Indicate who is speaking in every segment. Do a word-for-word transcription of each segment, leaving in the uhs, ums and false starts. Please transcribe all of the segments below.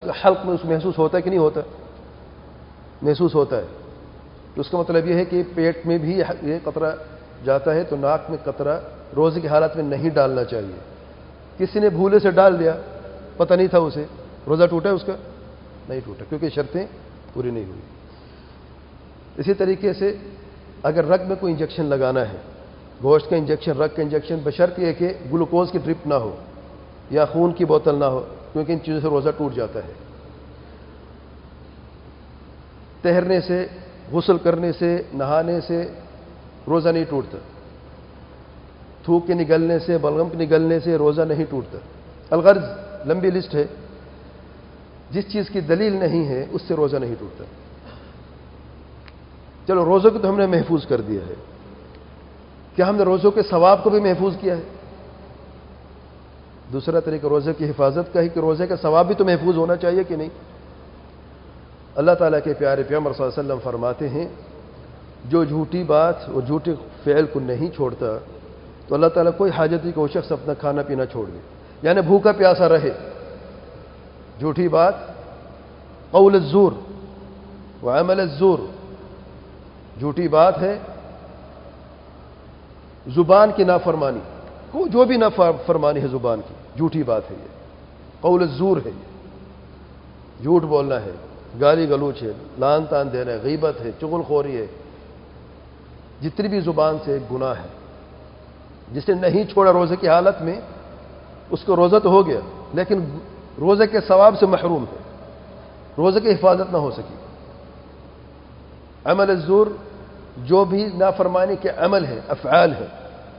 Speaker 1: حلق میں اس محسوس ہوتا ہے کہ نہیں ہوتا؟ محسوس ہوتا ہے. تو اس کا مطلب یہ ہے کہ پیٹ میں بھی یہ قطرہ جاتا ہے تو ناک میں قطرہ روزے کی حالت میں نہیں ڈالنا چاہیے. کسی نے بھولے سے ڈال دیا، پتہ نہیں تھا اسے، روزہ ٹوٹا ہے اس کا؟ نہیں ٹوٹا، کیونکہ شرطیں پوری نہیں ہوئی. اسی طریقے سے اگر رگ میں کوئی انجیکشن لگانا ہے، گوشت کا انجیکشن، رگ کا انجیکشن، بشرط یہ کہ گلوکوز کی ڈرپ نہ ہو یا خون کی بوتل نہ ہو، کیونکہ ان چیزوں سے روزہ ٹوٹ جاتا ہے. تیرنے سے، غسل کرنے سے، نہانے سے روزہ نہیں ٹوٹتا. تھوک کے نگلنے سے، بلغم کے نگلنے سے روزہ نہیں ٹوٹتا. الغرض لمبی لسٹ ہے، جس چیز کی دلیل نہیں ہے اس سے روزہ نہیں ٹوٹتا. چلو روزوں کو تو ہم نے محفوظ کر دیا ہے، کیا ہم نے روزوں کے ثواب کو بھی محفوظ کیا ہے؟ دوسرا طریقہ روزے کی حفاظت کا ہے کہ روزے کا ثواب بھی تو محفوظ ہونا چاہیے کہ نہیں؟ اللہ تعالیٰ کے پیارے پیغمبر صلی اللہ علیہ وسلم فرماتے ہیں جو جھوٹی بات اور جھوٹے فعل کو نہیں چھوڑتا تو اللہ تعالیٰ کوئی حاجت نہیں کہ وہ شخص اپنا کھانا پینا چھوڑ دے، یعنی بھوکا پیاسا رہے. جھوٹی بات، قول الزور وعمل الزور، جھوٹی بات ہے، زبان کی نافرمانی، جو بھی نافرمانی ہے زبان کی، جھوٹی بات ہے یہ. قول الزور ہے یہ، جھوٹ بولنا ہے، گالی گلوچ ہے، لان تان دینا ہے، غیبت ہے، چغل خوری ہے. جتنی بھی زبان سے گناہ ہے، جس نے نہیں چھوڑا روزے کی حالت میں اس کو روزہ تو ہو گیا لیکن روزے کے ثواب سے محروم ہے، روزے کی حفاظت نہ ہو سکی. عمل الزور، جو بھی نافرمانی کے عمل ہے، افعال ہے،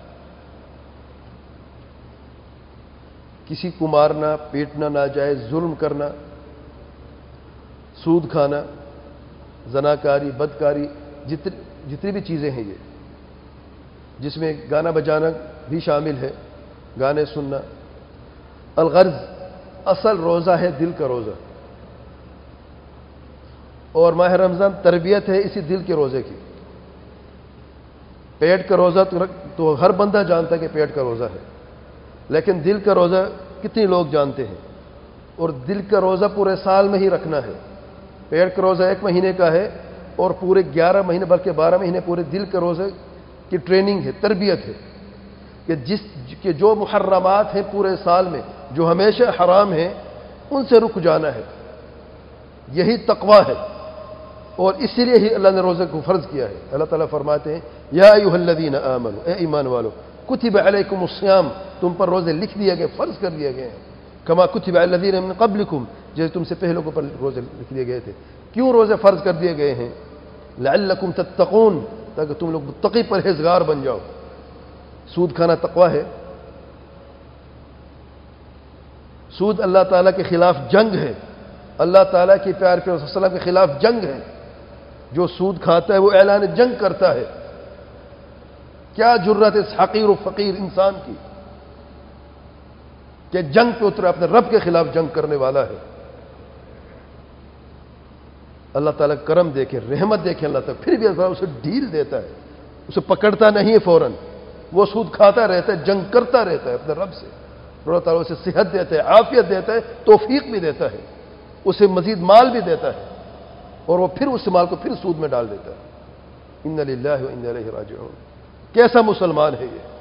Speaker 1: کسی کو مارنا، پیٹنا، ناجائز ظلم کرنا، سود کھانا، زناکاری، بدکاری، جتنی جتنی بھی چیزیں ہیں یہ، جس میں گانا بجانا بھی شامل ہے، گانے سننا. الغرض اصل روزہ ہے دل کا روزہ، اور ماہ رمضان تربیت ہے اسی دل کے روزے کی. پیٹ کا روزہ تو ہر بندہ جانتا ہے کہ پیٹ کا روزہ ہے، لیکن دل کا روزہ کتنے لوگ جانتے ہیں؟ اور دل کا روزہ پورے سال میں ہی رکھنا ہے. پیٹ کا روزہ ایک مہینے کا ہے اور پورے گیارہ مہینے بلکہ بارہ مہینے پورے دل کے روزے کی ٹریننگ ہے، تربیت ہے کہ جس کہ جو محرمات ہیں پورے سال میں، جو ہمیشہ حرام ہیں، ان سے رک جانا ہے. یہی تقویٰ ہے، اور اسی لیے ہی اللہ نے روزے کو فرض کیا ہے. اللہ تعالیٰ فرماتے ہیں یا ایھا الذین آمنوا، اے ایمان والو، کتب علیکم الصیام، تم پر روزے لکھ دیے گئے، فرض کر دیے گئے ہیں. کما کتب علی الذین من قبلکم، جیسے تم سے پہلوں کو پر روزے لکھ دیے گئے تھے. کیوں روزے فرض کر دیے گئے ہیں؟ لعلکم تتقون، تاکہ تم لوگ متقی پرہیزگار بن جاؤ. سود کھانا تقویٰ ہے. سود اللہ تعالیٰ کے خلاف جنگ ہے، اللہ تعالیٰ کی پیار پیار صلی اللہ علیہ وسلم کے خلاف جنگ ہے. جو سود کھاتا ہے وہ اعلان جنگ کرتا ہے. کیا جرت ہے اس حقیر و فقیر انسان کی کہ جنگ پہ اترا، اپنے رب کے خلاف جنگ کرنے والا ہے. اللہ تعالیٰ کرم دیکھے، رحمت دیکھے اللہ تعالیٰ، پھر بھی اللہ اسے ڈھیل دیتا ہے، اسے پکڑتا نہیں ہے فوراً. وہ سود کھاتا رہتا ہے، جنگ کرتا رہتا ہے اپنے رب سے. اللہ تعالیٰ اسے صحت دیتا ہے، عافیت دیتا ہے، توفیق بھی دیتا ہے، اسے مزید مال بھی دیتا ہے، اور وہ پھر اس مال کو پھر سود میں ڈال دیتا ہے. ان للہ و انا الیہ راجعون. کیسا مسلمان ہے یہ؟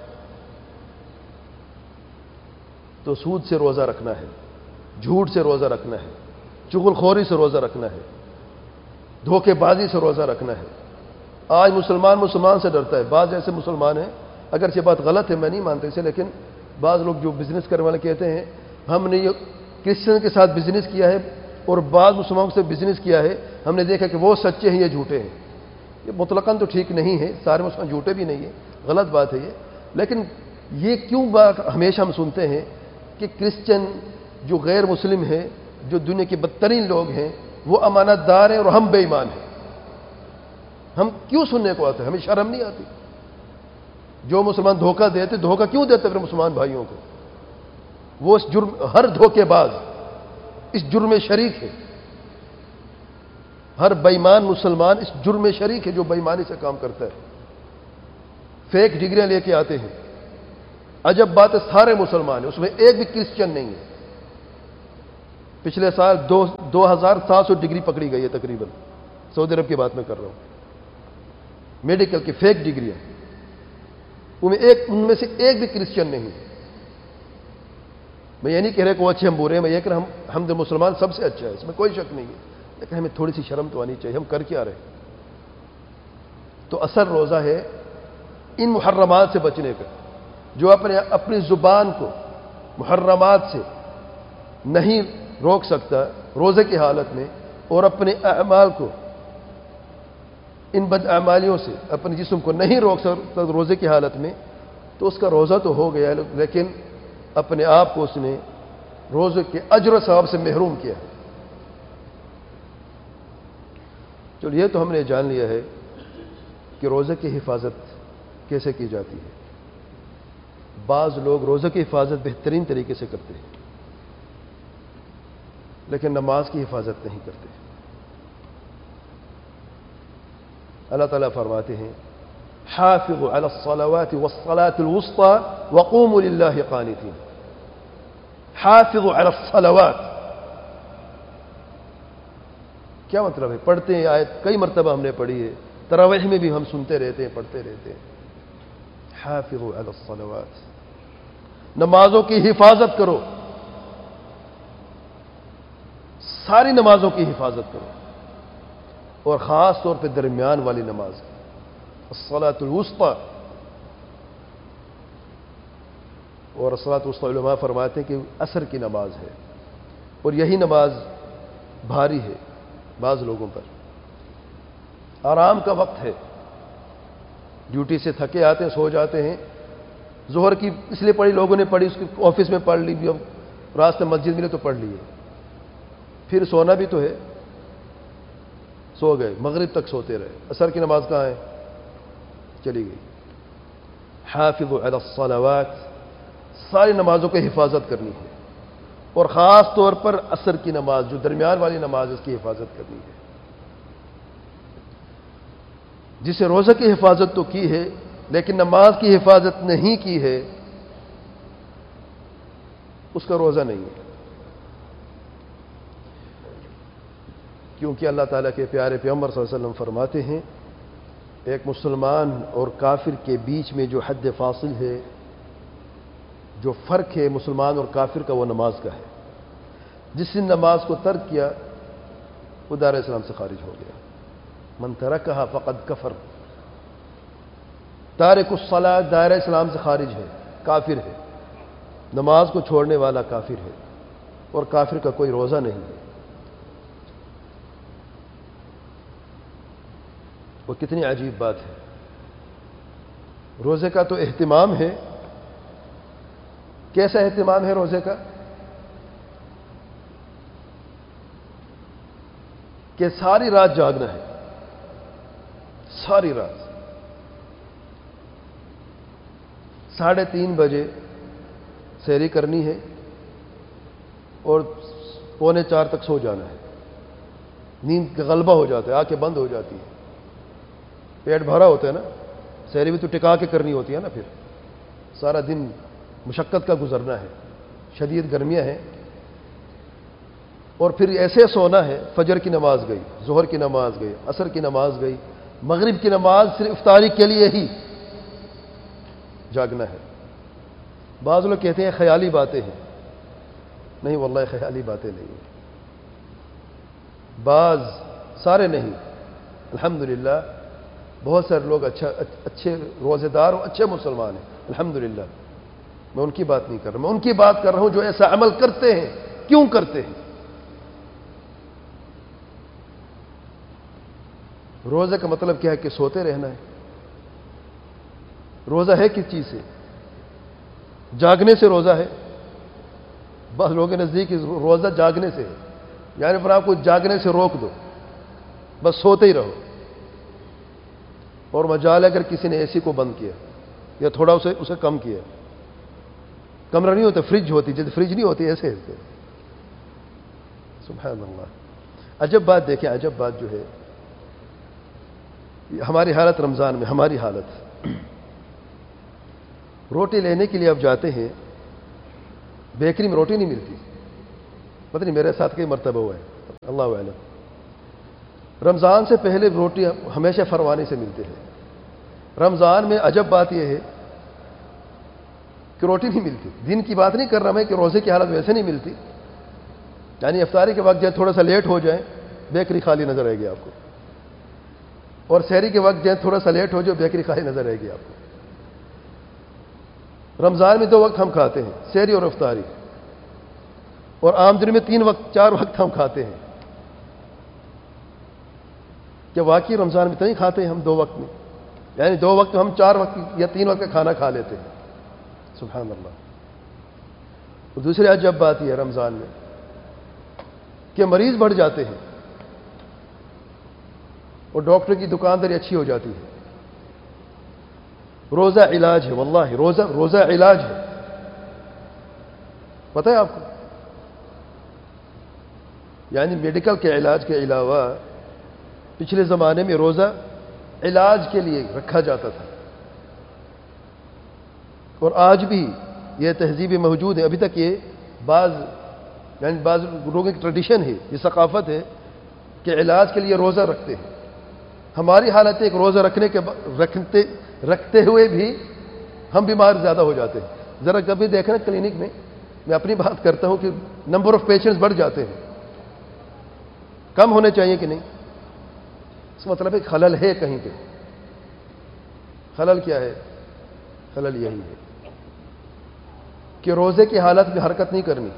Speaker 1: تو سود سے روزہ رکھنا ہے، جھوٹ سے روزہ رکھنا ہے، چغل خوری سے روزہ رکھنا ہے، دھوکے بازی سے روزہ رکھنا ہے. آج مسلمان مسلمان سے ڈرتا ہے. بعض ایسے مسلمان ہیں، اگرچہ بات غلط ہے، میں نہیں مانتا اسے، لیکن بعض لوگ جو بزنس کرنے والے کہتے ہیں ہم نے یہ کرسچن کے ساتھ بزنس کیا ہے اور بعض مسلمانوں سے بزنس کیا ہے، ہم نے دیکھا کہ وہ سچے ہیں، یہ جھوٹے ہیں. یہ مطلقاً تو ٹھیک نہیں ہے، سارے مسلمان جھوٹے بھی نہیں ہیں، غلط بات ہے یہ. لیکن یہ کیوں بات ہمیشہ ہم سنتے ہیں کہ کرسچن جو غیر مسلم ہیں، جو دنیا کے بدترین لوگ ہیں، وہ امانت دار ہیں اور ہم بے ایمان ہیں. ہم کیوں سننے کو آتے ہیں؟ ہمیں شرم نہیں آتی؟ جو مسلمان دھوکہ دیتے، دھوکہ کیوں دیتے پھر مسلمان بھائیوں کو؟ وہ اس جرم، ہر دھوکے باز اس جرم میں شریک ہے. ہر بے ایمان مسلمان اس جرم میں شریک ہے جو بے ایمانی سے کام کرتا ہے. فیک ڈگریاں لے کے آتے ہیں. عجب بات ہے، سارے مسلمان ہیں، اس میں ایک بھی کرسچن نہیں ہے. پچھلے سال دو دو ہزار سات سو ڈگری پکڑی گئی ہے تقریباً، سعودی عرب کی بات میں کر رہا ہوں، میڈیکل کی فیک ڈگریاں، ان میں ایک ان میں سے ایک بھی کرسچن نہیں۔ میں یہ نہیں کہہ رہا کہ وہ اچھے ہم برے ہیں، میں یہ کہہ رہا ہم ہم جو مسلمان سب سے اچھا ہے، اس میں کوئی شک نہیں ہے، لیکن ہمیں تھوڑی سی شرم تو آنی چاہیے، ہم کر کیا رہے ہیں؟ تو اصل روزہ ہے ان محرمات سے بچنے کا، جو اپنے اپنی زبان کو محرمات سے نہیں روک سکتا روزے کی حالت میں، اور اپنے اعمال کو ان بدعمالیوں سے اپنے جسم کو نہیں روک سکتا روزے کی حالت میں، تو اس کا روزہ تو ہو گیا، لیکن اپنے آپ کو اس نے روزے کے اجر و ثواب سے محروم کیا۔ چلو یہ تو ہم نے جان لیا ہے کہ روزے کی حفاظت کیسے کی جاتی ہے۔ بعض لوگ روزے کی حفاظت بہترین طریقے سے کرتے ہیں، لیکن نماز کی حفاظت نہیں کرتے۔ اللہ تعالیٰ فرماتے ہیں حافظوا علی الصلوات والصلاة الوسطى وقوموا للہ قانتین۔ حافظوا علی الصلوات کیا مطلب ہے؟ پڑھتے ہیں آیت، کئی مرتبہ ہم نے پڑھی ہے، تراویح میں بھی ہم سنتے رہتے ہیں، پڑھتے رہتے ہیں۔ حافظوا علی الصلوات، نمازوں کی حفاظت کرو، ساری نمازوں کی حفاظت کرو، اور خاص طور پہ درمیان والی نماز کی، الصلاۃ الوسطی۔ اور الصلاۃ الوسطی علماء فرماتے ہیں کہ عصر کی نماز ہے، اور یہی نماز بھاری ہے بعض لوگوں پر، آرام کا وقت ہے، ڈیوٹی سے تھکے آتے ہیں، سو جاتے ہیں، ظہر کی اس لیے پڑھی لوگوں نے پڑھی، اس کی آفس میں پڑھ لی، راستے مسجد ملے تو پڑھ لیے، پھر سونا بھی تو ہے، سو گئے، مغرب تک سوتے رہے، عصر کی نماز کہاں ہے؟ چلی گئی۔ حافظوا علی الصلوات، ساری نمازوں کی حفاظت کرنی ہے، اور خاص طور پر عصر کی نماز جو درمیان والی نماز، اس کی حفاظت کرنی ہے۔ جسے روزہ کی حفاظت تو کی ہے لیکن نماز کی حفاظت نہیں کی ہے، اس کا روزہ نہیں ہے، کیونکہ اللہ تعالیٰ کے پیارے پیغمبر صلی اللہ علیہ وسلم فرماتے ہیں ایک مسلمان اور کافر کے بیچ میں جو حد فاصل ہے، جو فرق ہے مسلمان اور کافر کا، وہ نماز کا ہے۔ جس نے نماز کو ترک کیا وہ دار اسلام سے خارج ہو گیا۔ من ترکہا فقد کفر، تارک الصلاۃ دائرہ اسلام سے خارج ہے، کافر ہے، نماز کو چھوڑنے والا کافر ہے، اور کافر کا کوئی روزہ نہیں ہے۔ وہ کتنی عجیب بات ہے۔ روزے کا تو اہتمام ہے، کیسا اہتمام ہے روزے کا کہ ساری رات جاگنا ہے، ساری رات، ساڑھے تین بجے سحری کرنی ہے اور پونے چار تک سو جانا ہے، نیند کا غلبہ ہو جاتا ہے، آنکھیں بند ہو جاتی ہیں، پیٹ بھرا ہوتا ہے نا، سحری بھی تو ٹکا کے کرنی ہوتی ہے نا، پھر سارا دن مشقت کا گزرنا ہے، شدید گرمیاں ہیں، اور پھر ایسے سونا ہے، فجر کی نماز گئی، ظہر کی نماز گئی، عصر کی نماز گئی، مغرب کی نماز صرف افطاری کے لیے ہی جاگنا ہے۔ بعض لوگ کہتے ہیں خیالی باتیں ہیں، نہیں واللہ خیالی باتیں نہیں ہیں، بعض، سارے نہیں، الحمدللہ بہت سارے لوگ اچھا اچھے روزے دار اور اچھے مسلمان ہیں، الحمدللہ، میں ان کی بات نہیں کر رہا، میں ان کی بات کر رہا ہوں جو ایسا عمل کرتے ہیں۔ کیوں کرتے ہیں؟ روزہ کا مطلب کیا ہے کہ سوتے رہنا ہے؟ روزہ ہے کس چیز سے؟ جاگنے سے روزہ ہے؟ بس لوگوں کے نزدیک روزہ جاگنے سے ہے، یعنی پھر آپ کو جاگنے سے روک دو، بس سوتے ہی رہو، اور مجال اگر کسی نے اے سی کو بند کیا یا تھوڑا اسے اسے کم کیا، کمرہ نہیں ہوتا، فریج ہوتی، جیسے فریج نہیں ہوتی ایسے ایسے، سبحان اللہ۔ عجب بات دیکھیں، عجب بات جو ہے ہماری حالت رمضان میں، ہماری حالت، روٹی لینے کے لیے اب جاتے ہیں، بیکری میں روٹی نہیں ملتی، پتہ نہیں میرے ساتھ کئی مرتبہ ہوا ہے، اللہ اعلم۔ رمضان سے پہلے روٹی ہمیشہ فروانی سے ملتی ہے۔ رمضان میں عجب بات یہ ہے کہ روٹی نہیں ملتی۔ دن کی بات نہیں کر رہا میں کہ روزے کی حالت ویسے نہیں ملتی، یعنی افطاری کے وقت جب تھوڑا سا لیٹ ہو جائے بیکری خالی نظر آئے گی آپ کو، اور سحری کے وقت جب تھوڑا سا لیٹ ہو جائے بیکری خالی نظر آئے گی آپ کو۔ رمضان میں دو وقت ہم کھاتے ہیں، سحری اور افطاری، اور عام دن میں تین وقت چار وقت ہم کھاتے ہیں۔ کہ واقعی رمضان میں تو نہیں کھاتے ہیں ہم دو وقت میں، یعنی دو وقت ہم چار وقت یا تین وقت کا کھانا کھا لیتے ہیں، سبحان اللہ۔ اور دوسری عجب بات یہ ہے رمضان میں کہ مریض بڑھ جاتے ہیں اور ڈاکٹر کی دکانداری اچھی ہو جاتی ہے۔ روزہ علاج ہے، واللہ روزہ روزہ علاج ہے، پتہ ہے آپ کو؟ یعنی میڈیکل کے علاج کے علاوہ پچھلے زمانے میں روزہ علاج کے لیے رکھا جاتا تھا، اور آج بھی یہ تہذیبیں موجود ہیں۔ ابھی تک یہ بعض یعنی بعض لوگوں کی ٹریڈیشن ہے، یہ ثقافت ہے کہ علاج کے لیے روزہ رکھتے ہیں۔ ہماری حالت ایک روزہ رکھنے کے رکھتے رکھتے ہوئے بھی ہم بیمار زیادہ ہو جاتے ہیں۔ ذرا کبھی دیکھنا کلینک میں، میں اپنی بات کرتا ہوں کہ نمبر آف پیشنٹس بڑھ جاتے ہیں، کم ہونے چاہیے کہ نہیں؟ اس مطلب ہے خلل ہے کہیں پہ۔ خلل کیا ہے؟ خلل یہی ہے کہ روزے کی حالت میں حرکت نہیں کرنی،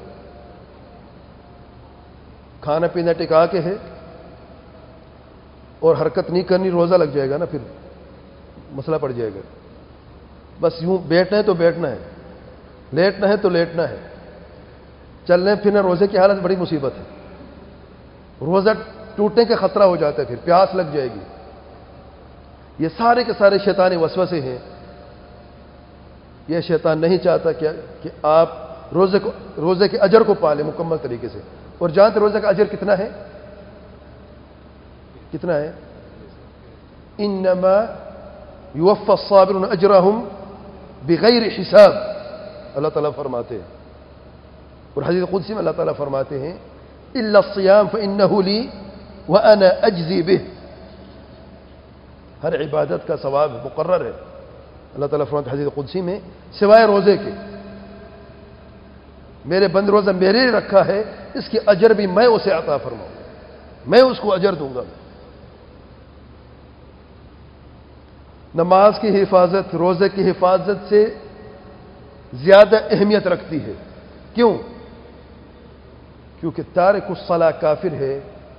Speaker 1: کھانا پینا ٹکا کے ہے اور حرکت نہیں کرنی، روزہ لگ جائے گا نا، پھر مسئلہ پڑ جائے گا۔ بس یوں بیٹھنا ہے تو بیٹھنا ہے، لیٹنا ہے تو لیٹنا ہے، چلنے پھرنا روزے کی حالت بڑی مصیبت ہے۔ روزہ ٹوٹنے کا خطرہ ہو جاتا ہے، پھر پیاس لگ جائے گی۔ یہ سارے کے سارے شیطانی وسوسے ہیں۔ یہ شیطان نہیں چاہتا کہ کہ آپ روزے کو روزے کے اجر کو پالیں مکمل طریقے سے۔ اور جانتے روزے کا اجر کتنا ہے؟ کتنا ہے؟ انما یوفی الصابرون اجرہم بغیر حساب، اللہ تعالیٰ فرماتے ہیں۔ اور حدیث قدسی میں اللہ تعالیٰ فرماتے ہیں الا الصیام فانہ لی وانا اجزی بہ، ہر عبادت کا ثواب مقرر ہے، اللہ تعالیٰ فرماتے ہیں حدیث قدسی میں، سوائے روزے کے، میرے بند روزہ میرے لیے رکھا ہے، اس کی اجر بھی میں اسے عطا فرماؤں، میں اس کو اجر دوں گا۔ نماز کی حفاظت روزے کی حفاظت سے زیادہ اہمیت رکھتی ہے۔ کیوں؟ کیونکہ تارک الصلاۃ کافر ہے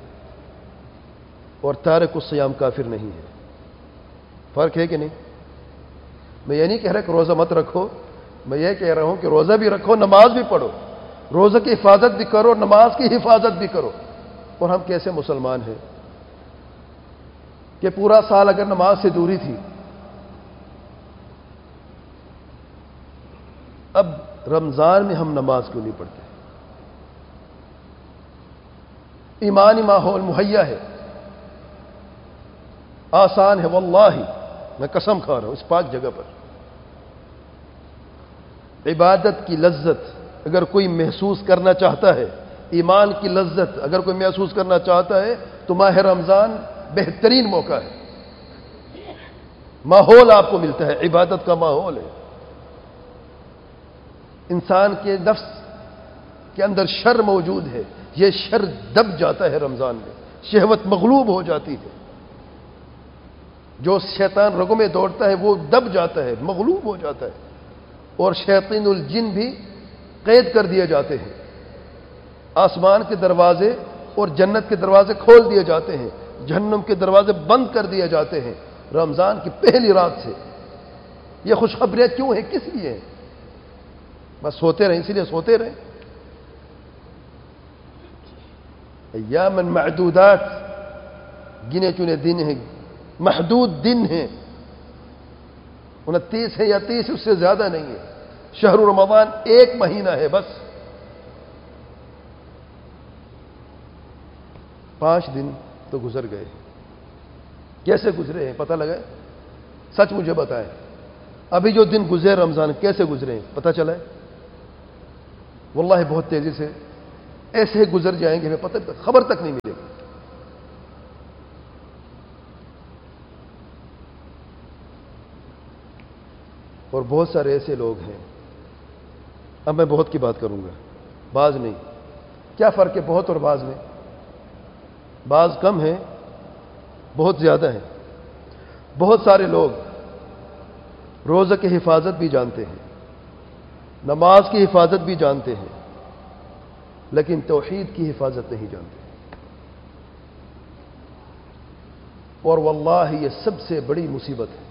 Speaker 1: اور تارک الصیام کافر نہیں ہے۔ فرق ہے کہ نہیں؟ میں یہ نہیں کہہ رہا کہ روزہ مت رکھو، میں یہ کہہ رہا ہوں کہ روزہ بھی رکھو، نماز بھی پڑھو، روزہ کی حفاظت بھی کرو، نماز کی حفاظت بھی کرو۔ اور ہم کیسے مسلمان ہیں کہ پورا سال اگر نماز سے دوری تھی، اب رمضان میں ہم نماز کیوں نہیں پڑھتے؟ ایمانی ماحول مہیا ہے، آسان ہے، واللہ میں قسم کھا رہا ہوں اس پاک جگہ پر۔ عبادت کی لذت اگر کوئی محسوس کرنا چاہتا ہے، ایمان کی لذت اگر کوئی محسوس کرنا چاہتا ہے تو ماہ رمضان بہترین موقع ہے۔ ماحول آپ کو ملتا ہے، عبادت کا ماحول ہے۔ انسان کے نفس کے اندر شر موجود ہے، یہ شر دب جاتا ہے رمضان میں، شہوت مغلوب ہو جاتی ہے، جو شیطان رگوں میں دوڑتا ہے وہ دب جاتا ہے، مغلوب ہو جاتا ہے، اور شیاطین الجن بھی قید کر دیے جاتے ہیں۔ آسمان کے دروازے اور جنت کے دروازے کھول دیے جاتے ہیں، جہنم کے دروازے بند کر دیے جاتے ہیں رمضان کی پہلی رات سے۔ یہ خوشخبریاں کیوں ہیں؟ کس لیے ہیں؟ بس سوتے رہیں، اسی لیے سوتے رہیں۔ ایاماً معدودات، گنے چنے دن ہیں، محدود دن ہیں، انتیس ہے یا تیس، اس سے زیادہ نہیں ہے۔ شہر رمضان ایک مہینہ ہے بس، پانچ دن تو گزر گئے۔ کیسے گزرے ہیں پتہ لگا؟ سچ مجھے بتائیں، ابھی جو دن گزرے رمضان کیسے گزرے ہیں پتہ چلا ہے؟ واللہ بہت تیزی سے ایسے گزر جائیں گے ہمیں پتہ خبر تک نہیں ملے گی. اور بہت سارے ایسے لوگ ہیں، اب میں بہت کی بات کروں گا، بعض نہیں. کیا فرق ہے بہت اور بعض میں؟ بعض کم ہیں، بہت زیادہ ہیں. بہت سارے لوگ روزہ کی حفاظت بھی جانتے ہیں، نماز کی حفاظت بھی جانتے ہیں، لیکن توحید کی حفاظت نہیں جانتے. اور واللہ یہ سب سے بڑی مصیبت ہے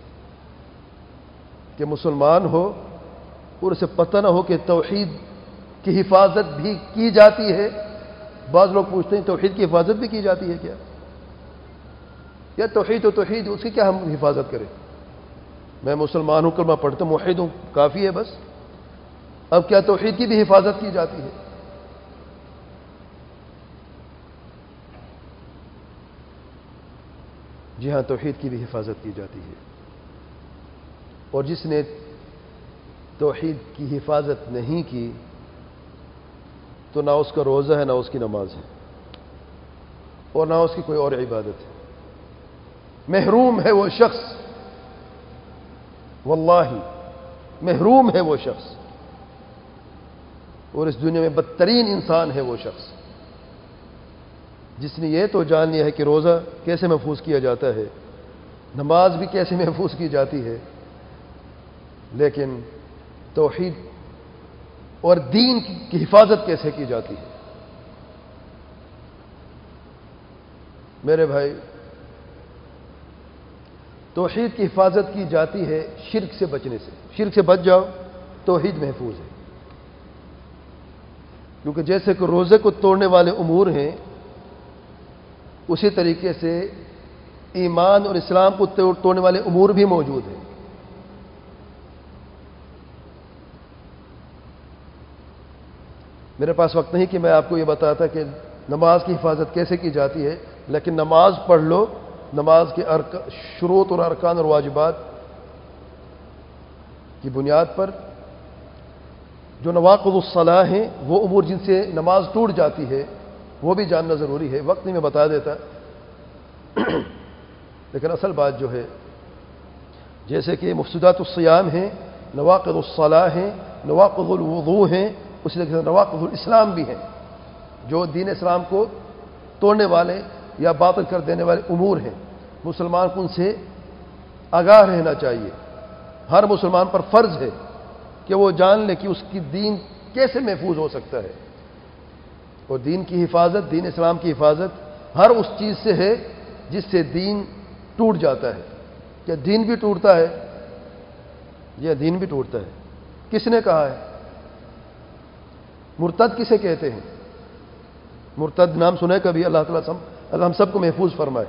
Speaker 1: کہ مسلمان ہو اور اسے پتہ نہ ہو کہ توحید کی حفاظت بھی کی جاتی ہے. بعض لوگ پوچھتے ہیں توحید کی حفاظت بھی کی جاتی ہے کیا؟ یا توحید تو توحید، اس کی کیا ہم حفاظت کریں؟ میں مسلمان ہوں، کلمہ پڑھتا ہوں، موحد ہوں، کافی ہے بس. اب کیا توحید کی بھی حفاظت کی جاتی ہے؟ جی ہاں، توحید کی بھی حفاظت کی جاتی ہے. اور جس نے توحید کی حفاظت نہیں کی تو نہ اس کا روزہ ہے، نہ اس کی نماز ہے، اور نہ اس کی کوئی اور عبادت ہے. محروم ہے وہ شخص، واللہ محروم ہے وہ شخص. اور اس دنیا میں بدترین انسان ہے وہ شخص جس نے یہ تو جان لیا ہے کہ روزہ کیسے محفوظ کیا جاتا ہے، نماز بھی کیسے محفوظ کی جاتی ہے، لیکن توحید اور دین کی حفاظت کیسے کی جاتی ہے. میرے بھائی، توحید کی حفاظت کی جاتی ہے شرک سے بچنے سے. شرک سے بچ جاؤ، توحید محفوظ ہے. کیونکہ جیسے کہ روزے کو توڑنے والے امور ہیں، اسی طریقے سے ایمان اور اسلام کو توڑنے والے امور بھی موجود ہیں. میرے پاس وقت نہیں کہ میں آپ کو یہ بتاتا کہ نماز کی حفاظت کیسے کی جاتی ہے، لیکن نماز پڑھ لو. نماز کے شروط اور ارکان اور واجبات کی بنیاد پر جو نواقض الصلاح ہیں، وہ امور جن سے نماز ٹوٹ جاتی ہے، وہ بھی جاننا ضروری ہے. وقت نہیں میں بتا دیتا، لیکن اصل بات جو ہے، جیسے کہ مفسدات الصیام ہیں، نواقض الصلاح ہیں، نواقض الوضوء ہیں، اسی طرح سے نواقض الاسلام بھی ہیں، جو دین اسلام کو توڑنے والے یا باطل کر دینے والے امور ہیں. مسلمان کو ان سے آگاہ رہنا چاہیے. ہر مسلمان پر فرض ہے کہ وہ جان لے کہ اس کی دین کیسے محفوظ ہو سکتا ہے. اور دین کی حفاظت، دین اسلام کی حفاظت ہر اس چیز سے ہے جس سے دین ٹوٹ جاتا ہے. کیا دین بھی ٹوٹتا ہے؟ یہ دین بھی ٹوٹتا ہے. کس نے کہا ہے؟ مرتد کسے کہتے ہیں؟ مرتد نام سنا ہے کبھی؟ اللہ تعالیٰ اللہ ہم سب کو محفوظ فرمائے.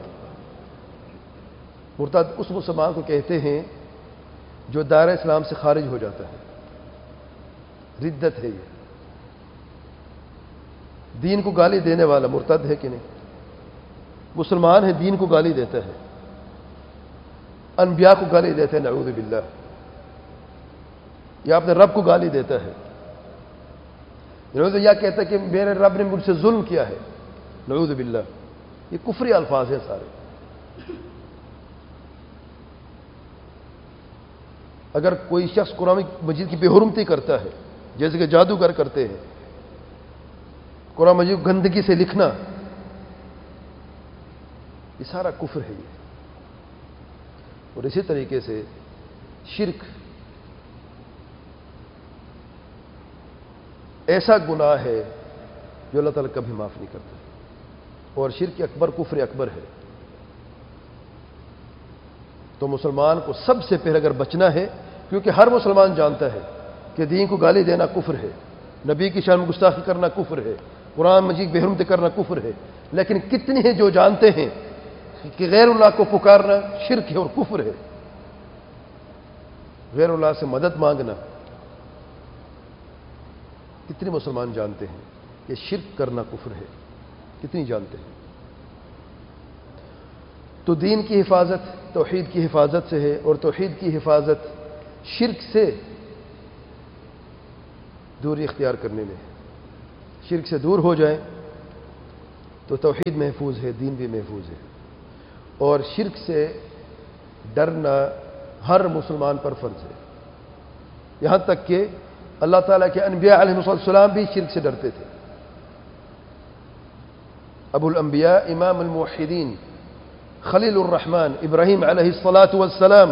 Speaker 1: مرتد اس مسلمان کو کہتے ہیں جو دائرہ اسلام سے خارج ہو جاتا ہے. ردت ہے یہ. دین کو گالی دینے والا مرتد ہے کہ نہیں؟ مسلمان ہے، دین کو گالی دیتا ہے، انبیاء کو گالی دیتا ہے، نعوذ باللہ. یا اپنے رب کو گالی دیتا ہے، یہ کہتا ہے کہ میرے رب نے مجھ سے ظلم کیا ہے، نعوذ باللہ. یہ کفری الفاظ ہیں سارے. اگر کوئی شخص قرآن مجید کی بے حرمتی کرتا ہے، جیسے کہ جادوگر کرتے ہیں، قرآن مجید کو گندگی سے لکھنا، یہ سارا کفر ہے یہ. اور اسی طریقے سے شرک ایسا گناہ ہے جو اللہ تعالیٰ کبھی معاف نہیں کرتا. اور شرک اکبر کفر اکبر ہے. تو مسلمان کو سب سے پہلے اگر بچنا ہے، کیونکہ ہر مسلمان جانتا ہے کہ دین کو گالی دینا کفر ہے، نبی کی شان میں گستاخی کرنا کفر ہے، قرآن مجید بے حرمتی کرنا کفر ہے. لیکن کتنے ہیں جو جانتے ہیں کہ غیر اللہ کو پکارنا شرک ہے اور کفر ہے. غیر اللہ سے مدد مانگنا، کتنے مسلمان جانتے ہیں کہ شرک کرنا کفر ہے؟ کتنی جانتے ہیں؟ تو دین کی حفاظت توحید کی حفاظت سے ہے، اور توحید کی حفاظت شرک سے دوری اختیار کرنے میں ہے. شرک سے دور ہو جائیں تو توحید محفوظ ہے، دین بھی محفوظ ہے. اور شرک سے ڈرنا ہر مسلمان پر فرض ہے، یہاں تک کہ اللہ تعالیٰ کے انبیاء علیہ السلام بھی شرک سے ڈرتے تھے. ابو الانبیاء امام الموحدین خلیل الرحمن ابراہیم علیہ الصلاۃ والسلام،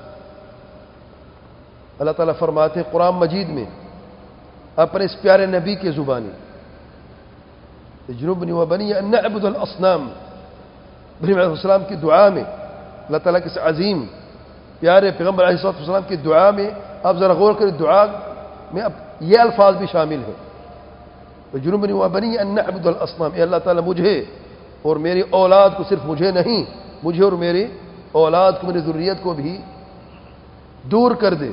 Speaker 1: اللہ تعالیٰ فرماتے ہیں قرآن مجید میں اپنے اس پیارے نبی کے زبانی، اجنبنی وبنی ان نعبد الاصنام، ابراہیم علیہ السلام کی دعا میں اللہ تعالیٰ کے عظیم پیارے پیغمبر علیہ السلام کی دعا میں آپ ذرا غور کریں، دعا میں اب یہ الفاظ بھی شامل ہیں، اجنبنی وبنی ان نعبد الاصنام، اے اللہ تعالیٰ مجھے اور میری اولاد کو، صرف مجھے نہیں، مجھے اور میری اولاد کو، میری ذریت کو بھی دور کر دے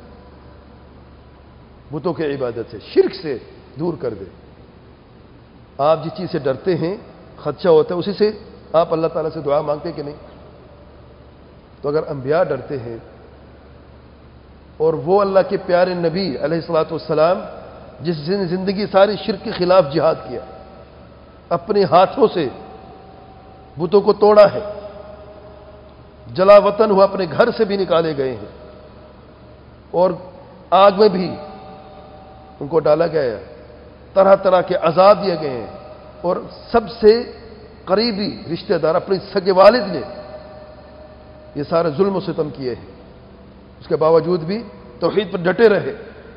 Speaker 1: بتوں کی عبادت سے، شرک سے دور کر دے. آپ جس چیز سے ڈرتے ہیں، خدشہ ہوتا ہے، اسی سے آپ اللہ تعالیٰ سے دعا مانگتے کہ نہیں؟ تو اگر انبیاء ڈرتے ہیں اور وہ اللہ کے پیارے نبی علیہ الصلوۃ والسلام جس نے زندگی ساری شرک کے خلاف جہاد کیا، اپنے ہاتھوں سے بتوں کو توڑا ہے، جلا وطن ہوا، اپنے گھر سے بھی نکالے گئے ہیں اور آگ میں بھی ان کو ڈالا گیا ہے، طرح طرح کے عذاب دیے گئے ہیں، اور سب سے قریبی رشتہ دار اپنے سگے والد نے یہ سارے ظلم و ستم کیے ہیں، اس کے باوجود بھی توحید پر ڈٹے رہے.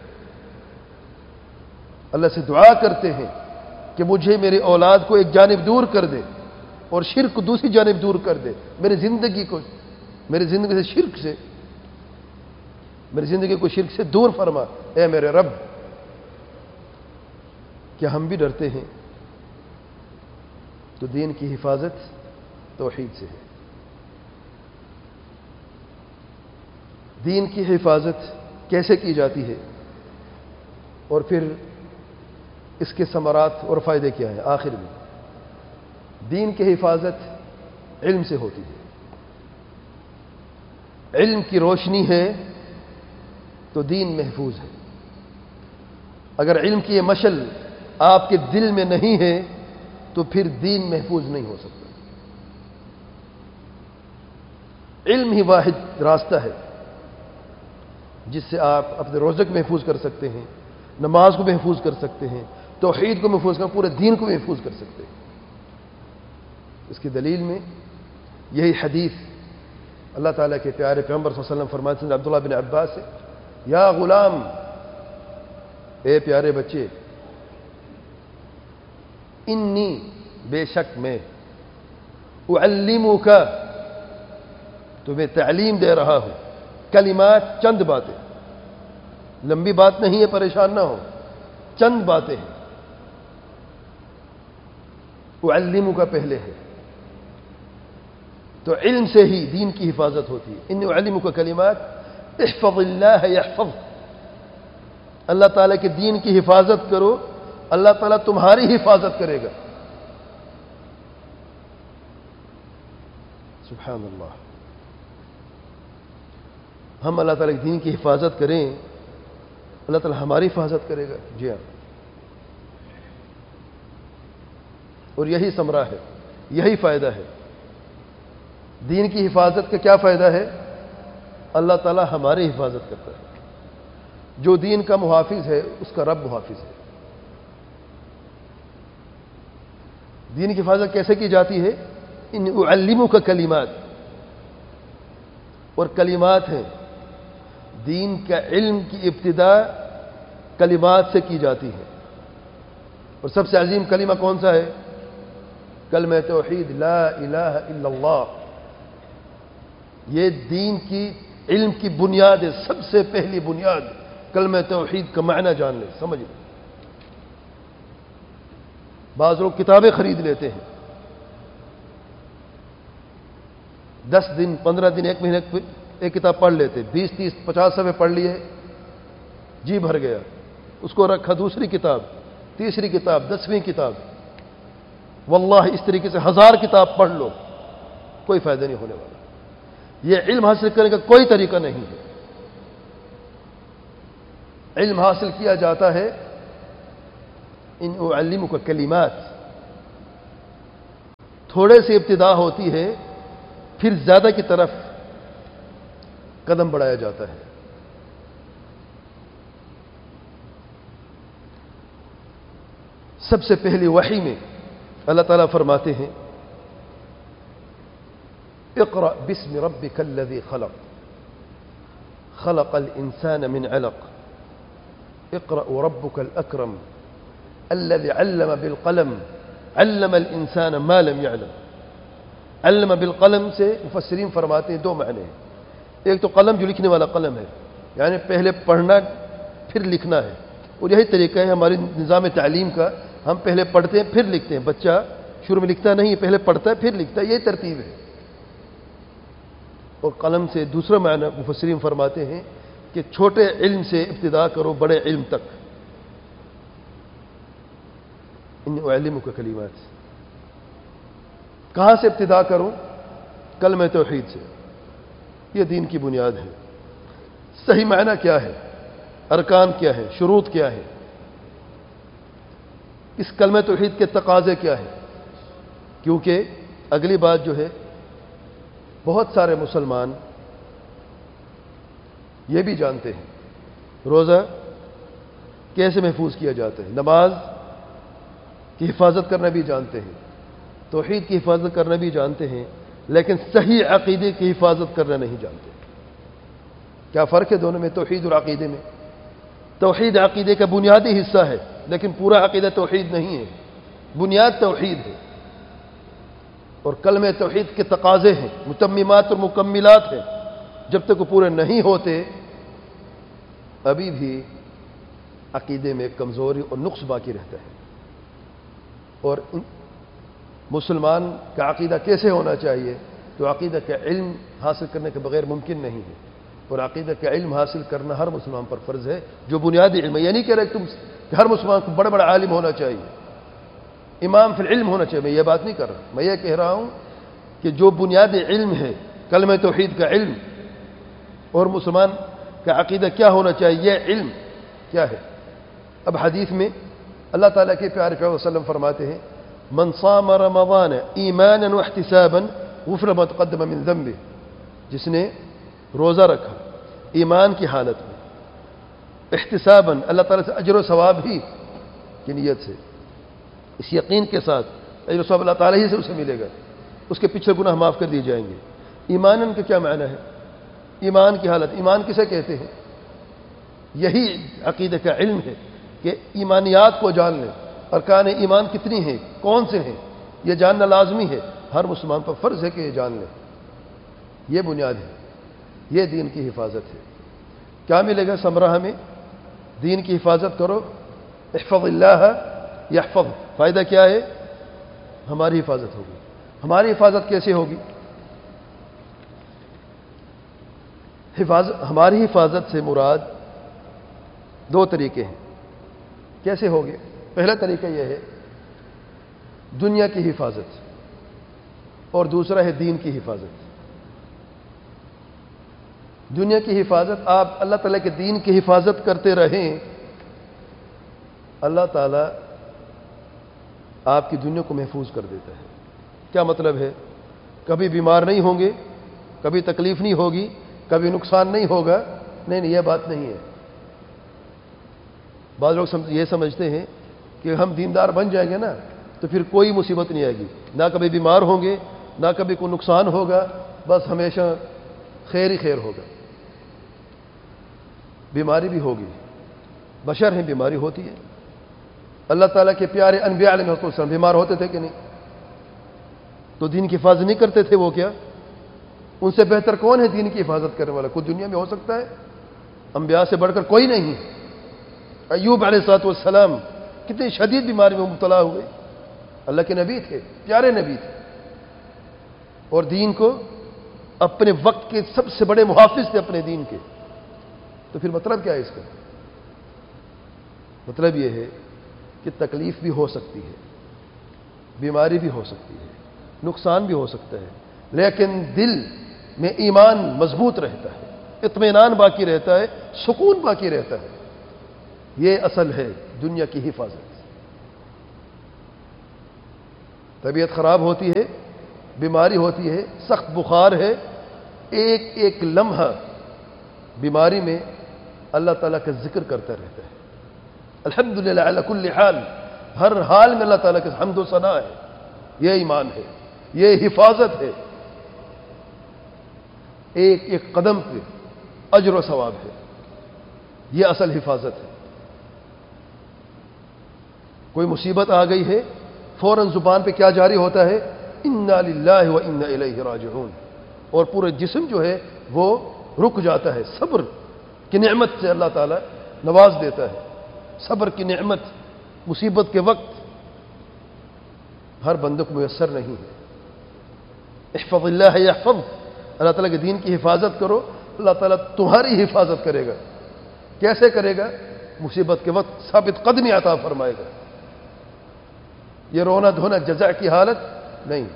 Speaker 1: اللہ سے دعا کرتے ہیں کہ مجھے میری اولاد کو ایک جانب دور کر دے اور شرک کو دوسری جانب دور کر دے، میری زندگی کو، میری زندگی سے شرک سے، میری زندگی کو شرک سے دور فرما اے میرے رب. کیا ہم بھی ڈرتے ہیں؟ تو دین کی حفاظت توحید سے ہے. دین کی حفاظت کیسے کی جاتی ہے اور پھر اس کے ثمرات اور فائدے کیا ہیں؟ آخر میں دین کی حفاظت علم سے ہوتی ہے. علم کی روشنی ہے تو دین محفوظ ہے. اگر علم کی یہ مشل آپ کے دل میں نہیں ہے تو پھر دین محفوظ نہیں ہو سکتا. علم ہی واحد راستہ ہے جس سے آپ اپنے روزے کو محفوظ کر سکتے ہیں، نماز کو محفوظ کر سکتے ہیں، توحید کو محفوظ کر، پورے دین کو محفوظ کر سکتے ہیں. اس کی دلیل میں یہی حدیث اللہ تعالیٰ کے پیارے پیغمبر صلی اللہ علیہ وسلم فرماتے ہیں عبداللہ بن عباس سے، یا غلام، اے پیارے بچے، انی، بے شک میں، اعلمک، تمہیں تعلیم دے رہا ہوں، کلمات، چند باتیں، لمبی بات نہیں ہے، پریشان نہ ہو، چند باتیں ہیں. اعلمک پہلے ہے، تو علم سے ہی دین کی حفاظت ہوتی ہے. انی اعلمک کلمات احفظ اللہ یحفظ، اللہ تعالیٰ کے دین کی حفاظت کرو، اللہ تعالیٰ تمہاری حفاظت کرے گا. سبحان اللہ. ہم اللہ تعالیٰ کے دین کی حفاظت کریں، اللہ تعالیٰ ہماری حفاظت کرے گا. جی ہاں، اور یہی ثمرہ ہے، یہی فائدہ ہے. دین کی حفاظت کا کیا فائدہ ہے؟ اللہ تعالیٰ ہماری حفاظت کرتا ہے. جو دین کا محافظ ہے اس کا رب محافظ ہے. دین کی حفاظت کیسے کی جاتی ہے؟ ان اعلمک کلمات، اور کلمات ہیں. دین کا علم کی ابتدا کلمات سے کی جاتی ہے، اور سب سے عظیم کلمہ کون سا ہے؟ کلمہ توحید، لا الہ الا اللہ. یہ دین کی علم کی بنیاد ہے، سب سے پہلی بنیاد. کلمہ توحید کا معنی جان لیں، سمجھ لیں. بعض لوگ کتابیں خرید لیتے ہیں، دس دن، پندرہ دن، ایک مہینے ایک کتاب پڑھ لیتے، بیس تیس پچاس صفحے پڑھ لیے، جی بھر گیا، اس کو رکھا. دوسری کتاب، تیسری کتاب، دسویں کتاب. واللہ اس طریقے سے ہزار کتاب پڑھ لو، کوئی فائدہ نہیں ہونے والا. یہ علم حاصل کرنے کا کوئی طریقہ نہیں ہے. علم حاصل کیا جاتا ہے ان اعلمک کلمات، تھوڑے سے ابتدا ہوتی ہے، پھر زیادہ کی طرف قدم بڑھایا جاتا ہے۔ سب سے پہلی وحی میں اللہ تعالیٰ فرماتے ہیں اقرأ باسم ربک الذی خلق خلق الانسان من علق اقرأ وربک الاکرم الذي علم بالقلم علم الانسان ما لم يعلم۔ علم بالقلم سے مفسرین فرماتے ہیں دو معنی ہیں، ایک تو قلم جو لکھنے والا قلم ہے، یعنی پہلے پڑھنا پھر لکھنا ہے، اور یہی طریقہ ہے ہماری نظام تعلیم کا، ہم پہلے پڑھتے ہیں پھر لکھتے ہیں، بچہ شروع میں لکھتا نہیں، پہلے پڑھتا ہے پھر لکھتا ہے، یہ ترتیب ہے۔ اور قلم سے دوسرا معنی مفسرین فرماتے ہیں کہ چھوٹے علم سے ابتدا کرو بڑے علم تک۔ ان اعلمک کلمات، کہاں سے ابتدا کروں؟ کلمہ توحید سے، یہ دین کی بنیاد ہے۔ صحیح معنی کیا ہے، ارکان کیا ہے، شروط کیا ہے، اس کلمہ توحید کے تقاضے کیا ہے؟ کیونکہ اگلی بات جو ہے، بہت سارے مسلمان یہ بھی جانتے ہیں روزہ کیسے محفوظ کیا جاتا ہے، نماز کی حفاظت کرنا بھی جانتے ہیں، توحید کی حفاظت کرنا بھی جانتے ہیں، لیکن صحیح عقیدے کی حفاظت کرنا نہیں جانتے۔ کیا فرق ہے دونوں میں، توحید اور عقیدے میں؟ توحید عقیدے کا بنیادی حصہ ہے، لیکن پورا عقیدہ توحید نہیں ہے، بنیاد توحید ہے، اور کلمہ توحید کے تقاضے ہیں، متممات اور مکملات ہیں، جب تک وہ پورے نہیں ہوتے ابھی بھی عقیدے میں کمزوری اور نقص باقی رہتا ہے۔ اور مسلمان کا عقیدہ کیسے ہونا چاہیے؟ تو عقیدہ کا علم حاصل کرنے کے بغیر ممکن نہیں ہے، اور عقیدہ کا علم حاصل کرنا ہر مسلمان پر فرض ہے، جو بنیادی علم ہے۔ یہ نہیں کہہ رہے کہ تم کہ ہر مسلمان کو بڑا بڑا عالم ہونا چاہیے، امام فی العلم ہونا چاہیے، میں یہ بات نہیں کر رہا، میں یہ کہہ رہا ہوں کہ جو بنیادی علم ہے کلمہ توحید کا علم، اور مسلمان کا عقیدہ کیا ہونا چاہیے، یہ علم کیا ہے۔ اب حدیث میں اللہ تعالیٰ کے پیارے پیغمبر صلی اللہ علیہ وسلم فرماتے ہیں من صام رمضان ایمانا واحتسابا غفر ما تقدم من ذنبه، جس نے روزہ رکھا ایمان کی حالت میں، احتسابا اللہ تعالیٰ سے اجر و ثواب ہی کی نیت سے، اس یقین کے ساتھ اجر و ثواب اللہ تعالیٰ ہی سے اسے ملے گا، اس کے پیچھے گناہ معاف کر دیے جائیں گے۔ ایمانن کا کیا معنی ہے؟ ایمان کی حالت، ایمان کسے کہتے ہیں؟ یہی عقیدہ کا علم ہے کہ ایمانیات کو جان لیں، ارکان ایمان کتنی ہیں، کون سے ہیں، یہ جاننا لازمی ہے، ہر مسلمان پر فرض ہے کہ یہ جان لیں، یہ بنیاد ہے، یہ دین کی حفاظت ہے۔ کیا ملے گا ثمرہ ہمیں؟ دین کی حفاظت کرو، احفظ اللہ یحفظ، فائدہ کیا ہے؟ ہماری حفاظت ہوگی۔ ہماری حفاظت کیسے ہوگی؟ حفاظت ہماری حفاظت سے مراد دو طریقے ہیں، کیسے ہوگے؟ پہلا طریقہ یہ ہے دنیا کی حفاظت، اور دوسرا ہے دین کی حفاظت۔ دنیا کی حفاظت، آپ اللہ تعالیٰ کے دین کی حفاظت کرتے رہیں، اللہ تعالیٰ آپ کی دنیا کو محفوظ کر دیتا ہے۔ کیا مطلب ہے؟ کبھی بیمار نہیں ہوں گے، کبھی تکلیف نہیں ہوگی، کبھی نقصان نہیں ہوگا، نہیں نہیں یہ بات نہیں ہے۔ بعض لوگ یہ سمجھتے ہیں کہ ہم دیندار بن جائیں گے نا تو پھر کوئی مصیبت نہیں آئے گی، نہ کبھی بیمار ہوں گے، نہ کبھی کوئی نقصان ہوگا، بس ہمیشہ خیر ہی خیر ہوگا۔ بیماری بھی ہوگی، بشر ہیں، بیماری ہوتی ہے۔ اللہ تعالیٰ کے پیارے انبیاء علیہ السلام بیمار ہوتے تھے کہ نہیں؟ تو دین کی حفاظت نہیں کرتے تھے وہ کیا؟ ان سے بہتر کون ہے دین کی حفاظت کرنے والا؟ کوئی دنیا میں ہو سکتا ہے؟ انبیاء سے بڑھ کر کوئی نہیں۔ ایوب علیہ الصلوۃ والسلام کتنی شدید بیماری میں مبتلا ہوئے، اللہ کے نبی تھے، پیارے نبی تھے، اور دین کو اپنے وقت کے سب سے بڑے محافظ تھے اپنے دین کے۔ تو پھر مطلب کیا ہے اس کا؟ مطلب یہ ہے کہ تکلیف بھی ہو سکتی ہے، بیماری بھی ہو سکتی ہے، نقصان بھی ہو سکتا ہے، لیکن دل میں ایمان مضبوط رہتا ہے، اطمینان باقی رہتا ہے، سکون باقی رہتا ہے۔ یہ اصل ہے دنیا کی حفاظت۔ طبیعت خراب ہوتی ہے، بیماری ہوتی ہے، سخت بخار ہے، ایک ایک لمحہ بیماری میں اللہ تعالیٰ کا ذکر کرتا رہتا ہے۔ الحمدللہ علی کل حال، ہر حال میں اللہ تعالیٰ کے حمد و ثنا ہے۔ یہ ایمان ہے، یہ حفاظت ہے، ایک ایک قدم پہ اجر و ثواب ہے، یہ اصل حفاظت ہے۔ کوئی مصیبت آ گئی ہے، فوراً زبان پہ کیا جاری ہوتا ہے؟ انا للہ و انا الیہ راجعون، اور پورے جسم جو ہے وہ رک جاتا ہے۔ صبر کی نعمت سے اللہ تعالیٰ نواز دیتا ہے، صبر کی نعمت مصیبت کے وقت ہر بندے کو میسر نہیں ہے۔ احفظ اللہ یحفظ، اللہ تعالیٰ کے دین کی حفاظت کرو، اللہ تعالیٰ تمہاری حفاظت کرے گا۔ کیسے کرے گا؟ مصیبت کے وقت ثابت قدمی عطا فرمائے گا۔ یہ رونا دھونا جزع کی حالت نہیں۔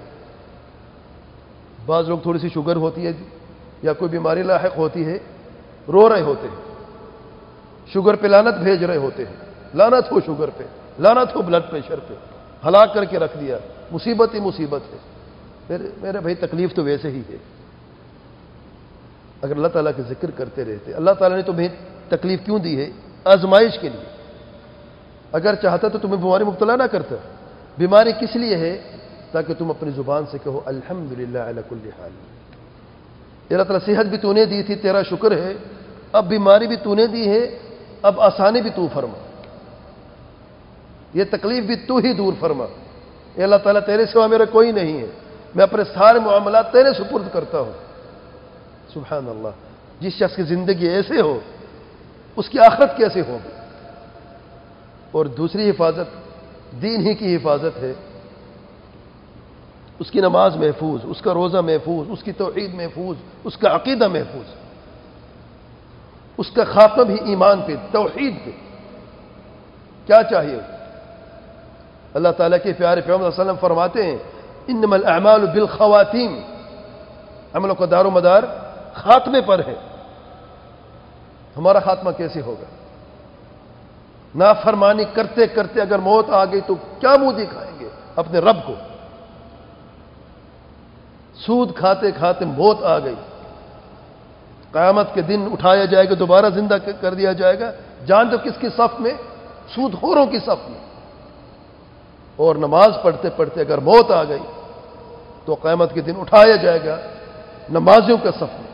Speaker 1: بعض لوگ تھوڑی سی شوگر ہوتی ہے یا کوئی بیماری لاحق ہوتی ہے، رو رہے ہوتے ہیں، شوگر پہ لعنت بھیج رہے ہوتے ہیں، لعنت ہو شوگر پہ، لعنت ہو بلڈ پریشر پہ، ہلاک کر کے رکھ دیا، مصیبت ہی مصیبت ہے۔ میرے میرے بھائی تکلیف تو ویسے ہی ہے۔ اگر اللہ تعالیٰ کے ذکر کرتے رہتے، اللہ تعالیٰ نے تمہیں تکلیف کیوں دی ہے؟ آزمائش کے لیے۔ اگر چاہتا تو تمہیں بیماری مبتلا نہ کرتا۔ بیماری کس لیے ہے؟ تاکہ تم اپنی زبان سے کہو الحمدللہ علی کل حال۔ اللہ تعالیٰ صحت بھی تو نے دی تھی، تیرا شکر ہے، اب بیماری بھی تو نے دی ہے، اب آسانی بھی تو فرما، یہ تکلیف بھی تو ہی دور فرما۔ اے اللہ تعالیٰ تیرے سوا میرا کوئی نہیں ہے، میں اپنے سارے معاملات تیرے سپرد کرتا ہوں۔ سبحان اللہ، جس شخص کی زندگی ایسے ہو اس کی آخرت کیسے ہوگی؟ اور دوسری حفاظت دین ہی کی حفاظت ہے، اس کی نماز محفوظ، اس کا روزہ محفوظ، اس کی توحید محفوظ، اس کا عقیدہ محفوظ، اس کا خاتمہ بھی ایمان پہ، توحید پہ۔ کیا چاہیے؟ اللہ تعالیٰ کے پیارے پیغمبر صلی اللہ علیہ وسلم فرماتے ہیں انما الاعمال بالخواتیم، عملوں کا دار و مدار خاتمے پر ہے۔ ہمارا خاتمہ کیسے ہوگا؟ نافرمانی کرتے کرتے اگر موت آ گئی تو کیا منہ دکھائیں گے اپنے رب کو؟ سود کھاتے کھاتے موت آ گئی، قیامت کے دن اٹھایا جائے گا، دوبارہ زندہ کر دیا جائے گا، جان دو کس کی صف میں؟ سود خوروں کی صف میں۔ اور نماز پڑھتے پڑھتے اگر موت آ گئی تو قیامت کے دن اٹھایا جائے گا نمازیوں کے صف میں۔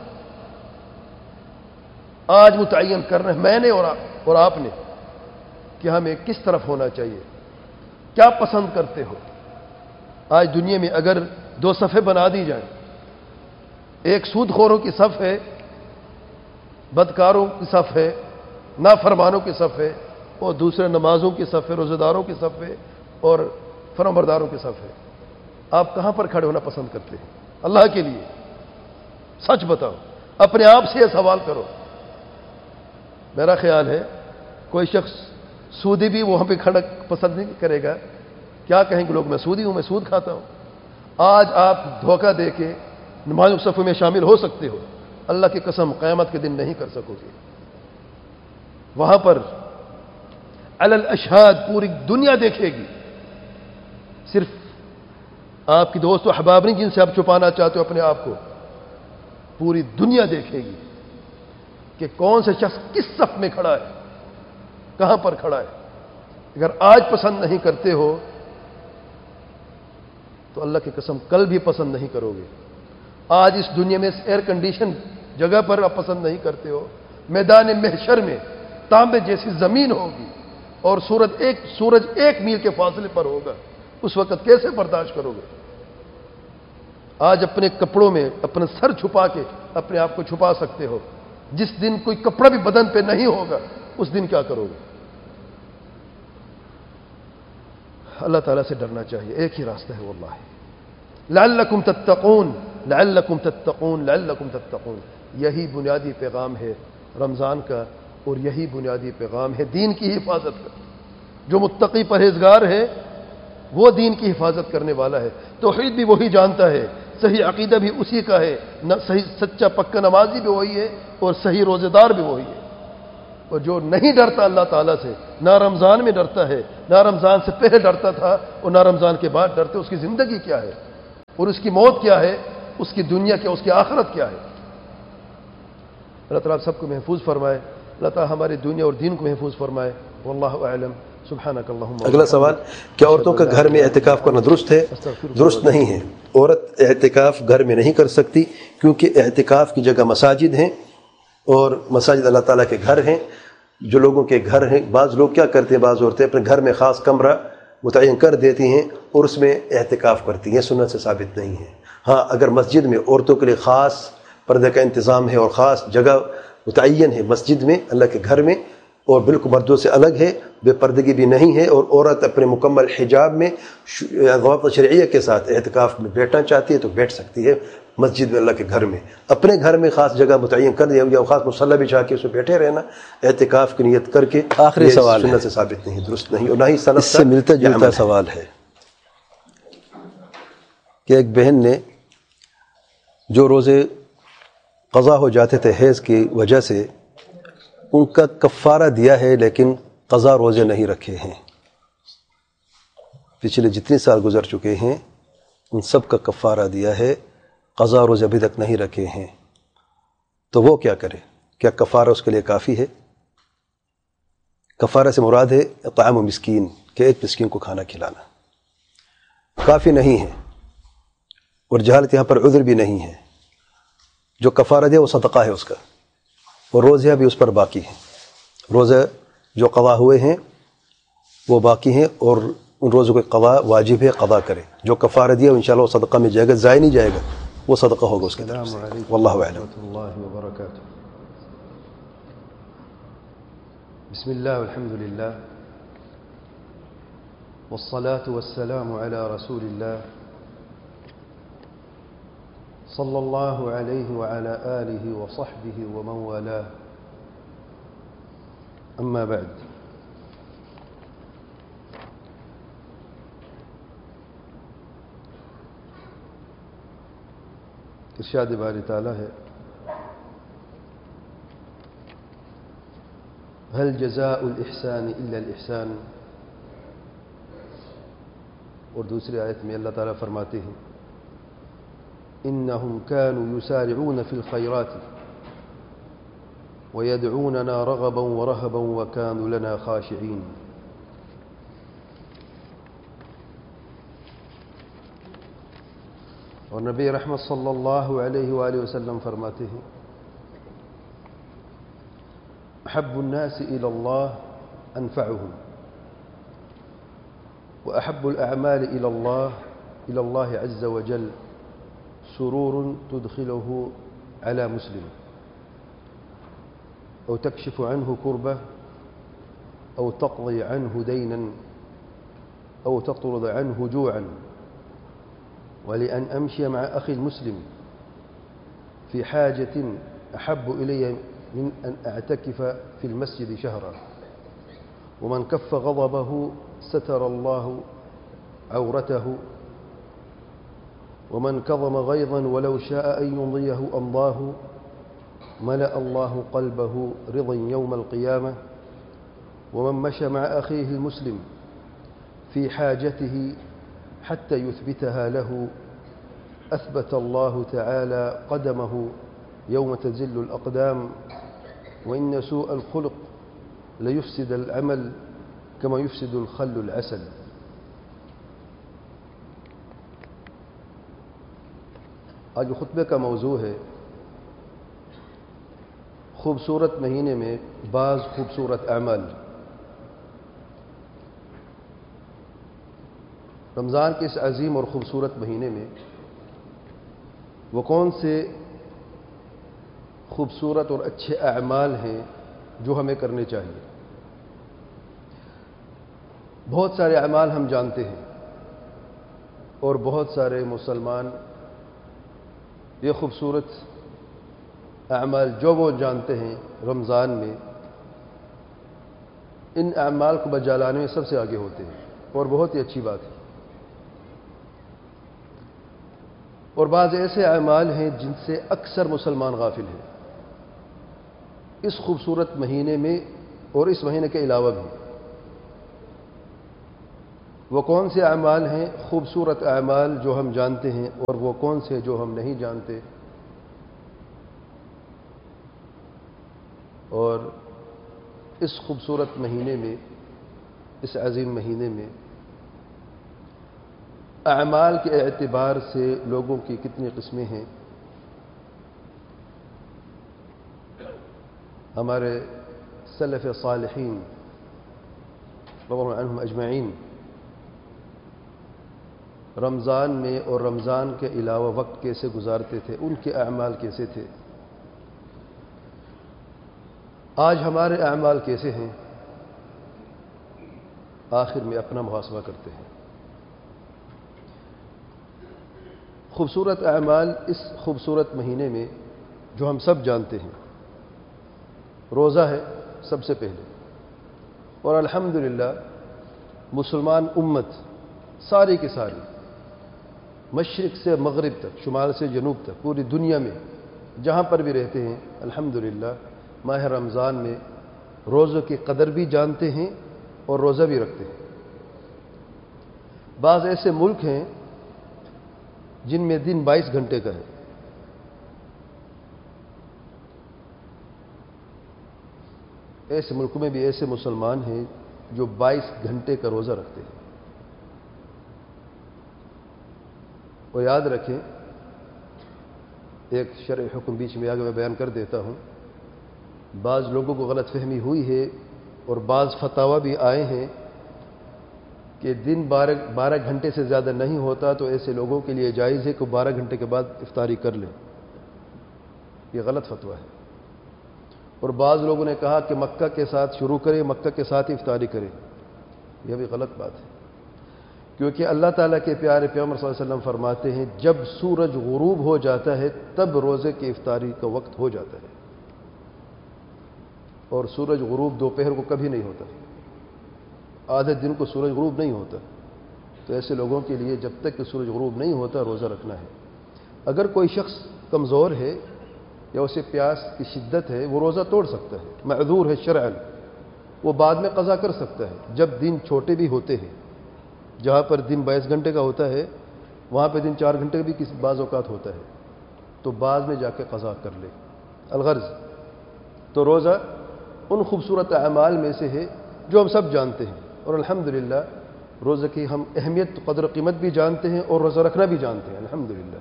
Speaker 1: آج متعین کرنا ہے میں نے اور آپ اور آپ نے کہ ہمیں کس طرف ہونا چاہیے، کیا پسند کرتے ہو۔ آج دنیا میں اگر دو صفیں بنا دی جائیں، ایک سود خوروں کی صف ہے، بدکاروں کی صف ہے، نافرمانوں کی صف ہے، اور دوسرے نمازوں کی صف ہے، روزہ داروں کی صف ہے، اور فرمانبرداروں کی صف ہے۔ آپ کہاں پر کھڑے ہونا پسند کرتے ہیں؟ اللہ کے لیے سچ بتاؤ، اپنے آپ سے یہ سوال کرو۔ میرا خیال ہے کوئی شخص سودی بھی وہاں پہ کھڑا پسند نہیں کرے گا۔ کیا کہیں گے لوگ؟ میں سودی ہوں، میں سود کھاتا ہوں۔ آج آپ دھوکہ دے کے نمازوں صفوں میں شامل ہو سکتے ہو، اللہ کی قسم قیامت کے دن نہیں کر سکو گے۔ وہاں پر علی الاشہاد پوری دنیا دیکھے گی، صرف آپ کی دوست و احباب نہیں جن سے آپ چھپانا چاہتے ہو اپنے آپ کو، پوری دنیا دیکھے گی کہ کون سے شخص کس صف میں کھڑا ہے، کہاں پر کھڑا ہے۔ اگر آج پسند نہیں کرتے ہو تو اللہ کی قسم کل بھی پسند نہیں کرو گے۔ آج اس دنیا میں اس ایئر کنڈیشن جگہ پر آپ پسند نہیں کرتے ہو، میدان محشر میں تانبے جیسی زمین ہوگی اور سورج ایک سورج ایک میل کے فاصلے پر ہوگا، اس وقت کیسے برداشت کرو گے؟ آج اپنے کپڑوں میں اپنا سر چھپا کے اپنے آپ کو چھپا سکتے ہو، جس دن کوئی کپڑا بھی بدن پہ نہیں ہوگا اس دن کیا کرو گے؟ اللہ تعالیٰ سے ڈرنا چاہیے، ایک ہی راستہ ہے واللہ، لعلکم تتقون لعلکم تتقون لعلکم تتقون۔ یہی بنیادی پیغام ہے رمضان کا، اور یہی بنیادی پیغام ہے دین کی حفاظت کا۔ جو متقی پرہیزگار ہے وہ دین کی حفاظت کرنے والا ہے، توحید بھی وہی جانتا ہے، صحیح عقیدہ بھی اسی کا ہے، صحیح سچا پکا نمازی بھی وہی ہے، اور صحیح روزے دار بھی وہی ہے۔ اور جو نہیں ڈرتا اللہ تعالیٰ سے، نہ رمضان میں ڈرتا ہے، نہ رمضان سے پہلے ڈرتا تھا اور نہ رمضان کے بعد ڈرتے، اس کی زندگی کیا ہے اور اس کی موت کیا ہے، اس کی دنیا کیا، اس کی آخرت کیا ہے؟ اللہ تعالیٰ سب کو محفوظ فرمائے، اللہ تعالیٰ ہماری دنیا اور دین کو محفوظ فرمائے۔ واللہ اعلم، سبحانک اللہم۔
Speaker 2: اگلا سوال، کیا عورتوں کا گھر میں اعتکاف کرنا درست ہے؟ درست نہیں ہے، عورت اعتکاف گھر میں نہیں کر سکتی، کیونکہ اعتکاف کی جگہ مساجد ہیں اور مساجد اللہ تعالیٰ کے گھر ہیں، جو لوگوں کے گھر ہیں۔ بعض لوگ کیا کرتے ہیں، بعض عورتیں اپنے گھر میں خاص کمرہ متعین کر دیتی ہیں اور اس میں اعتکاف کرتی ہیں، سنت سے ثابت نہیں ہے۔ ہاں، اگر مسجد میں عورتوں کے لیے خاص پردے کا انتظام ہے اور خاص جگہ متعین ہے مسجد میں، اللہ کے گھر میں، اور بالکل مردوں سے الگ ہے، بے پردگی بھی نہیں ہے، اور عورت اپنے مکمل حجاب میں ضوابط شرعیہ کے ساتھ اعتکاف میں بیٹھنا چاہتی ہے تو بیٹھ سکتی ہے مسجد میں، اللہ کے گھر میں۔ اپنے گھر میں خاص جگہ متعین کر دیا یا خاص مصلی بچھا کے اس میں بیٹھے رہنا اعتکاف کی نیت کر کے، آخری سوال
Speaker 1: سنت سے ثابت نہیں، درست نہیں، اور نہ ہی سلف
Speaker 2: اس سے ملتا جلتا سوال ہے کہ ایک بہن نے جو روزے قضا ہو جاتے تھے حیض کی وجہ سے، ان کا کفارہ دیا ہے لیکن قضا روزے نہیں رکھے ہیں، پچھلے جتنے سال گزر چکے ہیں ان سب کا کفارہ دیا ہے، قضا روزے ابھی تک نہیں رکھے ہیں، تو وہ کیا کرے؟ کیا کفارہ اس کے لیے کافی ہے؟ کفارہ سے مراد ہے اطعام مسکین، کہ ایک مسکین کو کھانا کھلانا، کافی نہیں ہے، اور جہالت یہاں پر عذر بھی نہیں ہے۔ جو کفارہ دے وہ صدقہ ہے اس کا، اور روزے بھی اس پر باقی ہیں، روزے جو قضا ہوئے ہیں وہ باقی ہیں، اور ان روزوں کو قضا واجب ہے، قضا کرے۔ جو کفارہ دیا وہ انشاءاللہ وہ صدقہ میں جائے گا، ضائع نہیں جائے گا، وہ صدقہ ہوگا اس کے طرف سے۔ واللہ اعلم۔
Speaker 1: اللہ وبرکاتہ۔ بسم اللہ والحمد للہ والصلاة والسلام على رسول اللہ صلی اللہ علیہ وعلى آلہ وصحبہ ومن والاه، اما بعد۔ ارشاد باری تعالیٰ ہے، هل جزاء الإحسان إلا الإحسان، اور دوسری آیت میں اللہ تعالیٰ فرماتے ہیں، إنهم كانوا يسارعون في الخيرات ويدعوننا رغبا ورهبا وكانوا لنا خاشعين۔ اور نبی رحمت صلی اللہ علیہ وآلہ وسلم فرماتے ہیں، احب الناس الى اللہ انفعهم واحب الاعمال الى اللہ الى اللہ عز وجل سرور تدخله على مسلم او تكشف عنه كربه او تقضي عنه دينا او تطرد عنه جوعا، ولأن أمشي مع أخي المسلم في حاجة أحب إلي من أن أعتكف في المسجد شهرا، ومن كف غضبه ستر الله عورته، ومن كظم غيظا ولو شاء أن يمضيه أمضاه، ملأ الله قلبه رضا يوم القيامة، ومن مشى مع أخيه المسلم في حاجته حتى يثبتها له أثبت الله تعالى قدمه يوم تزل الأقدام، وإن سوء الخلق ليفسد العمل كما يفسد الخل العسل۔ آج خطبے کا موضوع ہے خوبصورت مہینے میں بعض خوبصورت اعمال۔ رمضان کے اس عظیم اور خوبصورت مہینے میں وہ کون سے خوبصورت اور اچھے اعمال ہیں جو ہمیں کرنے چاہیے؟ بہت سارے اعمال ہم جانتے ہیں، اور بہت سارے مسلمان یہ خوبصورت اعمال جو وہ جانتے ہیں رمضان میں، ان اعمال کو بجا لانے میں سب سے آگے ہوتے ہیں، اور بہت ہی اچھی بات ہے۔ اور بعض ایسے اعمال ہیں جن سے اکثر مسلمان غافل ہیں، اس خوبصورت مہینے میں اور اس مہینے کے علاوہ بھی وہ کون سے اعمال ہیں خوبصورت اعمال جو ہم جانتے ہیں اور وہ کون سے جو ہم نہیں جانتے، اور اس خوبصورت مہینے میں، اس عظیم مہینے میں اعمال کے اعتبار سے لوگوں کی کتنی قسمیں ہیں۔ ہمارے سلف صالحین رضی اللہ عنہم اجمعین رمضان میں اور رمضان کے علاوہ وقت کیسے گزارتے تھے، ان کے اعمال کیسے تھے، آج ہمارے اعمال کیسے ہیں، آخر میں اپنا محاسبہ کرتے ہیں۔ خوبصورت اعمال اس خوبصورت مہینے میں جو ہم سب جانتے ہیں، روزہ ہے سب سے پہلے، اور الحمدللہ مسلمان امت ساری کی ساری مشرق سے مغرب تک، شمال سے جنوب تک، پوری دنیا میں جہاں پر بھی رہتے ہیں الحمدللہ ماہ رمضان میں روزوں کی قدر بھی جانتے ہیں اور روزہ بھی رکھتے ہیں۔ بعض ایسے ملک ہیں جن میں دن بائیس گھنٹے کا ہے، ایسے ملک میں بھی ایسے مسلمان ہیں جو بائیس گھنٹے کا روزہ رکھتے ہیں۔ اور یاد رکھیں، ایک شرعی حکم بیچ میں آگے میں بیان کر دیتا ہوں، بعض لوگوں کو غلط فہمی ہوئی ہے اور بعض فتاوی بھی آئے ہیں کہ دن بارہ بارہ گھنٹے سے زیادہ نہیں ہوتا تو ایسے لوگوں کے لیے جائز ہے کہ بارہ گھنٹے کے بعد افطاری کر لیں۔ یہ غلط فتویٰ ہے۔ اور بعض لوگوں نے کہا کہ مکہ کے ساتھ شروع کریں، مکہ کے ساتھ ہی افطاری کریں، یہ بھی غلط بات ہے، کیونکہ اللہ تعالیٰ کے پیارے پیغمبر صلی اللہ علیہ وسلم فرماتے ہیں جب سورج غروب ہو جاتا ہے تب روزے کی افطاری کا وقت ہو جاتا ہے، اور سورج غروب دوپہر کو کبھی نہیں ہوتا، آدھے دن کو سورج غروب نہیں ہوتا، تو ایسے لوگوں کے لیے جب تک کہ سورج غروب نہیں ہوتا روزہ رکھنا ہے۔ اگر کوئی شخص کمزور ہے یا اسے پیاس کی شدت ہے وہ روزہ توڑ سکتا ہے، معذور ہے شرعاً، وہ بعد میں قضا کر سکتا ہے جب دن چھوٹے بھی ہوتے ہیں، جہاں پر دن بائیس گھنٹے کا ہوتا ہے وہاں پہ دن چار گھنٹے کا بھی کسی بعض اوقات ہوتا ہے، تو بعد میں جا کے قضا کر لے۔ الغرض تو روزہ ان خوبصورت اعمال میں سے ہے جو ہم سب جانتے ہیں، اور الحمدللہ روزہ کی ہم اہمیت قدر و قیمت بھی جانتے ہیں اور روزہ رکھنا بھی جانتے ہیں الحمدللہ۔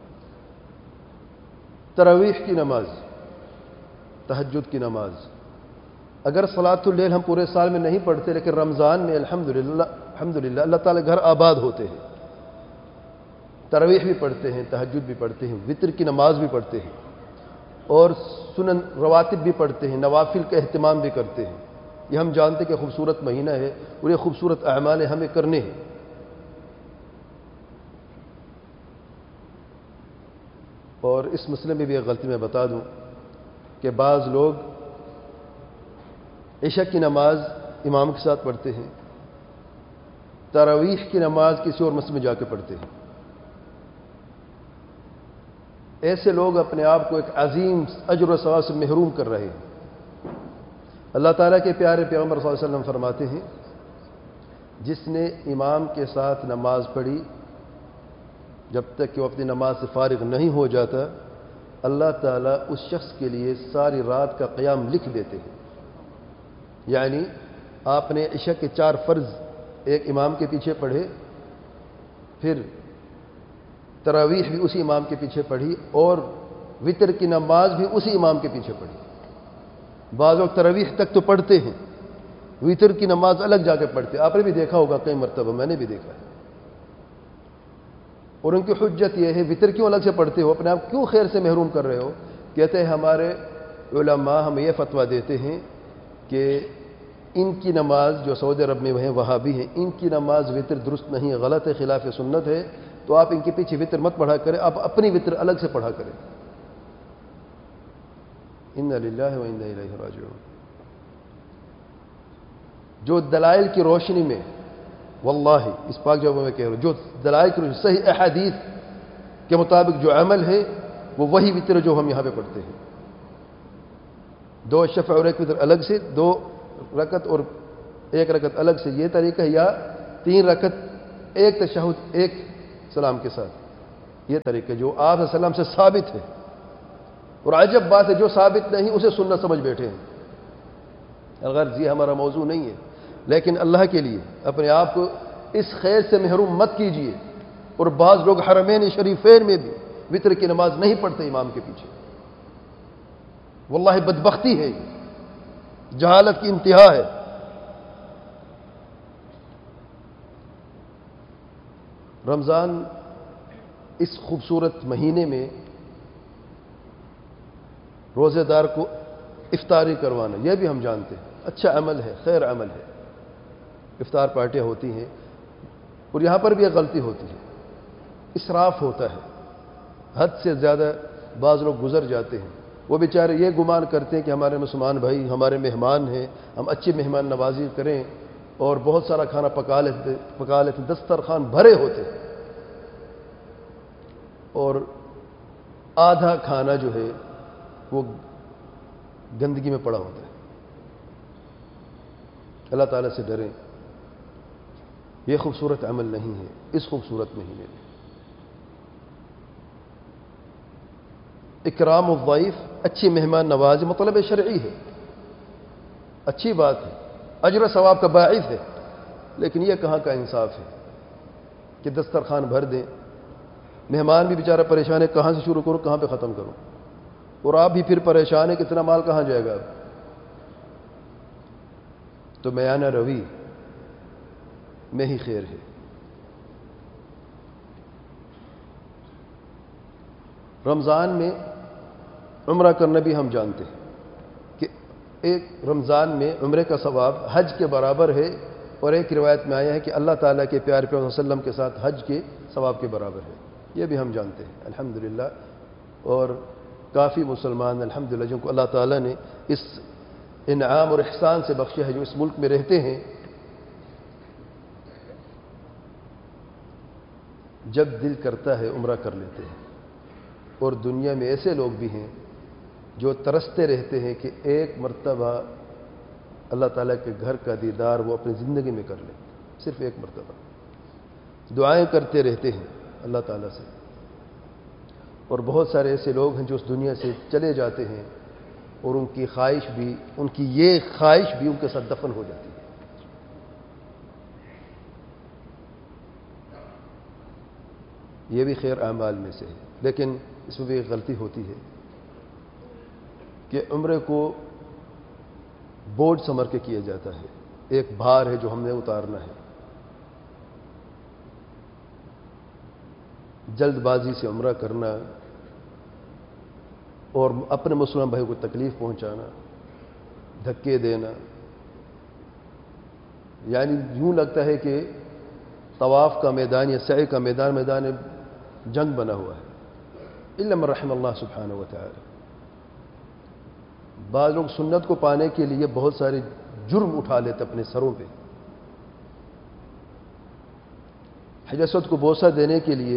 Speaker 1: تراویح کی نماز، تہجد کی نماز، اگر صلاۃ اللیل ہم پورے سال میں نہیں پڑھتے لیکن رمضان میں الحمدللہ الحمدللہ اللہ تعالیٰ گھر آباد ہوتے ہیں، تراویح بھی پڑھتے ہیں، تہجد بھی پڑھتے ہیں، وطر کی نماز بھی پڑھتے ہیں، اور سنن رواتب بھی پڑھتے ہیں، نوافل کا اہتمام بھی کرتے ہیں۔ یہ ہم جانتے ہیں کہ خوبصورت مہینہ ہے اور یہ خوبصورت اعمال ہمیں کرنے ہیں۔ اور اس مسئلے میں بھی ایک غلطی میں بتا دوں کہ بعض لوگ عشاء کی نماز امام کے ساتھ پڑھتے ہیں، تراویح کی نماز کسی اور مسجد میں جا کے پڑھتے ہیں۔ ایسے لوگ اپنے آپ کو ایک عظیم اجر و ثواب سے محروم کر رہے ہیں۔ اللہ تعالیٰ کے پیارے پیغمبر صلی اللہ علیہ وسلم فرماتے ہیں جس نے امام کے ساتھ نماز پڑھی جب تک کہ وہ اپنی نماز سے فارغ نہیں ہو جاتا، اللہ تعالیٰ اس شخص کے لیے ساری رات کا قیام لکھ دیتے ہیں۔ یعنی آپ نے عشاء کے چار فرض ایک امام کے پیچھے پڑھے، پھر تراویح بھی اسی امام کے پیچھے پڑھی، اور وطر کی نماز بھی اسی امام کے پیچھے پڑھی۔ بعض لوگ تراویح تک تو پڑھتے ہیں، وطر کی نماز الگ جا کے پڑھتے، آپ نے بھی دیکھا ہوگا کئی مرتبہ، میں نے بھی دیکھا ہے۔ اور ان کی حجت یہ ہے وطر کیوں الگ سے پڑھتے ہو، اپنے آپ کیوں خیر سے محروم کر رہے ہو؟ کہتے ہیں ہمارے علماء ہمیں یہ فتویٰ دیتے ہیں کہ ان کی نماز جو سعودی عرب میں ہیں وہابی ہیں، ان کی نماز وطر درست نہیں ہے، غلط ہے، خلاف سنت ہے، تو آپ ان کے پیچھے وطر مت پڑھا کریں، آپ اپنی وطر الگ سے پڑھا کریں۔ انا للہ و انا الیہ راجعون۔ جو دلائل کی روشنی میں، واللہ اس پاک جواب میں کہہ رہا ہوں، جو دلائل کی روشنی صحیح احادیث کے مطابق جو عمل ہے وہ وہی وطر جو ہم یہاں پہ پڑھتے ہیں۔ دو شفع اور ایک وتر الگ سے، دو رکعت اور ایک رکعت الگ سے، یہ طریقہ ہے، یا تین رکعت ایک تشہد ایک سلام کے ساتھ، یہ طریقہ جو آپ صلی اللہ علیہ وسلم سے ثابت ہے۔ اور عجب بات ہے جو ثابت نہیں اسے سنت سمجھ بیٹھے ہیں۔ الغرض یہ ہمارا موضوع نہیں ہے، لیکن اللہ کے لیے اپنے آپ کو اس خیر سے محروم مت کیجیے۔ اور بعض لوگ حرمین شریفین میں بھی وتر کی نماز نہیں پڑھتے امام کے پیچھے، واللہ بدبختی ہے، یہ جہالت کی انتہا ہے۔ رمضان اس خوبصورت مہینے میں روزے دار کو افطاری کروانا، یہ بھی ہم جانتے ہیں اچھا عمل ہے، خیر عمل ہے، افطار پارٹیاں ہوتی ہیں، اور یہاں پر بھی ایک غلطی ہوتی ہے، اسراف ہوتا ہے، حد سے زیادہ بعض لوگ گزر جاتے ہیں۔ وہ بیچارے یہ گمان کرتے ہیں کہ ہمارے مسلمان بھائی ہمارے مہمان ہیں، ہم اچھی مہمان نوازی کریں، اور بہت سارا کھانا پکا لیتے پکا لیتے دسترخوان بھرے ہوتے ہیں، اور آدھا کھانا جو ہے وہ گندگی میں پڑا ہوتا ہے۔ اللہ تعالیٰ سے ڈریں، یہ خوبصورت عمل نہیں ہے اس خوبصورت مہینے میں۔ اکرام الضیف، اچھی مہمان نوازی مطلب شرعی ہے، اچھی بات ہے، اجر و ثواب کا باعث ہے، لیکن یہ کہاں کا انصاف ہے کہ دسترخوان بھر دیں، مہمان بھی بیچارہ پریشان ہے، کہاں سے شروع کروں کہاں پہ ختم کروں، اور آپ بھی پھر پریشان ہے کتنا مال کہاں جائے گا اب۔ تو میانہ روی میں ہی خیر ہے۔ رمضان میں عمرہ کرنا بھی ہم جانتے ہیں کہ ایک رمضان میں عمرے کا ثواب حج کے برابر ہے، اور ایک روایت میں آیا ہے کہ اللہ تعالیٰ کے پیارے پیغمبر صلی اللہ علیہ وسلم کے ساتھ حج کے ثواب کے برابر ہے، یہ بھی ہم جانتے ہیں الحمدللہ۔ اور کافی مسلمان الحمدللہ جن کو اللہ تعالیٰ نے اس انعام اور احسان سے بخشا ہے، جو اس ملک میں رہتے ہیں، جب دل کرتا ہے عمرہ کر لیتے ہیں۔ اور دنیا میں ایسے لوگ بھی ہیں جو ترستے رہتے ہیں کہ ایک مرتبہ اللہ تعالیٰ کے گھر کا دیدار وہ اپنی زندگی میں کر لیں، صرف ایک مرتبہ، دعائیں کرتے رہتے ہیں اللہ تعالیٰ سے۔ اور بہت سارے ایسے لوگ ہیں جو اس دنیا سے چلے جاتے ہیں، اور ان کی خواہش بھی ان کی یہ خواہش بھی ان کے ساتھ دفن ہو جاتی ہے۔ یہ بھی خیر اعمال میں سے ہے، لیکن اس میں بھی ایک غلطی ہوتی ہے کہ عمرے کو بوجھ سمجھ کے کیا جاتا ہے، ایک بھار ہے جو ہم نے اتارنا ہے۔ جلد بازی سے عمرہ کرنا اور اپنے مسلمان بھائی کو تکلیف پہنچانا، دھکے دینا، یعنی یوں لگتا ہے کہ طواف کا میدان یا سعی کا میدان میدان جنگ بنا ہوا ہے، الا من رحم اللہ سبحانہ و تعالی۔ بعض لوگ سنت کو پانے کے لیے بہت سارے جرم اٹھا لیتے اپنے سروں پہ۔ حجر اسود کو بوسہ دینے کے لیے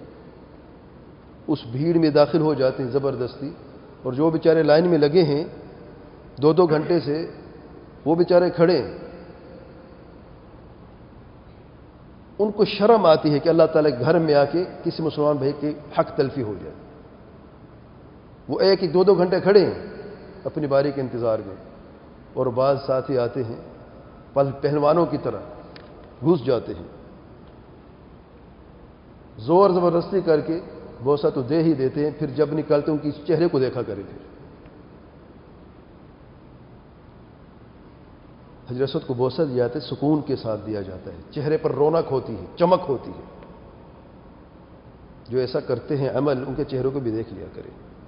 Speaker 1: اس بھیڑ میں داخل ہو جاتے ہیں زبردستی، اور جو بیچارے لائن میں لگے ہیں دو دو گھنٹے سے، وہ بیچارے کھڑے ہیں، ان کو شرم آتی ہے کہ اللہ تعالیٰ کے گھر میں آ کے کسی مسلمان بھائی کی حق تلفی ہو جائے۔ وہ ایک ایک دو دو گھنٹے کھڑے ہیں اپنی باری کے انتظار میں، اور بعض ساتھی آتے ہیں پہلوانوں کی طرح گھس جاتے ہیں، زور زبردستی کر کے بوسہ تو دے ہی دیتے ہیں، پھر جب نکلتے ان کی چہرے کو دیکھا کرے۔ پھر حجر اسود کو بوسہ دیا جاتا ہے، سکون کے ساتھ دیا جاتا ہے، چہرے پر رونق ہوتی ہے، چمک ہوتی ہے۔ جو ایسا کرتے ہیں عمل، ان کے چہروں کو بھی دیکھ لیا کرے۔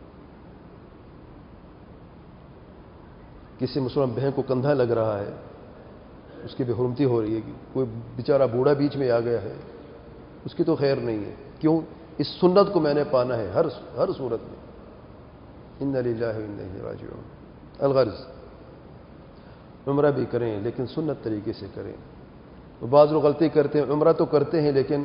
Speaker 1: کسی مسلمان بہن کو کندھا لگ رہا ہے، اس کی بے حرمتی ہو رہی ہے، کوئی بیچارہ بوڑھا بیچ میں آ گیا ہے، اس کی تو خیر نہیں ہے۔ کیوں؟ اس سنت کو میں نے پانا ہے ہر ہر صورت میں۔ انا للہ و انا الیہ راجعون۔ الغرض عمرہ بھی کریں لیکن سنت طریقے سے کریں۔ بعض لوگ غلطی کرتے ہیں، عمرہ تو کرتے ہیں لیکن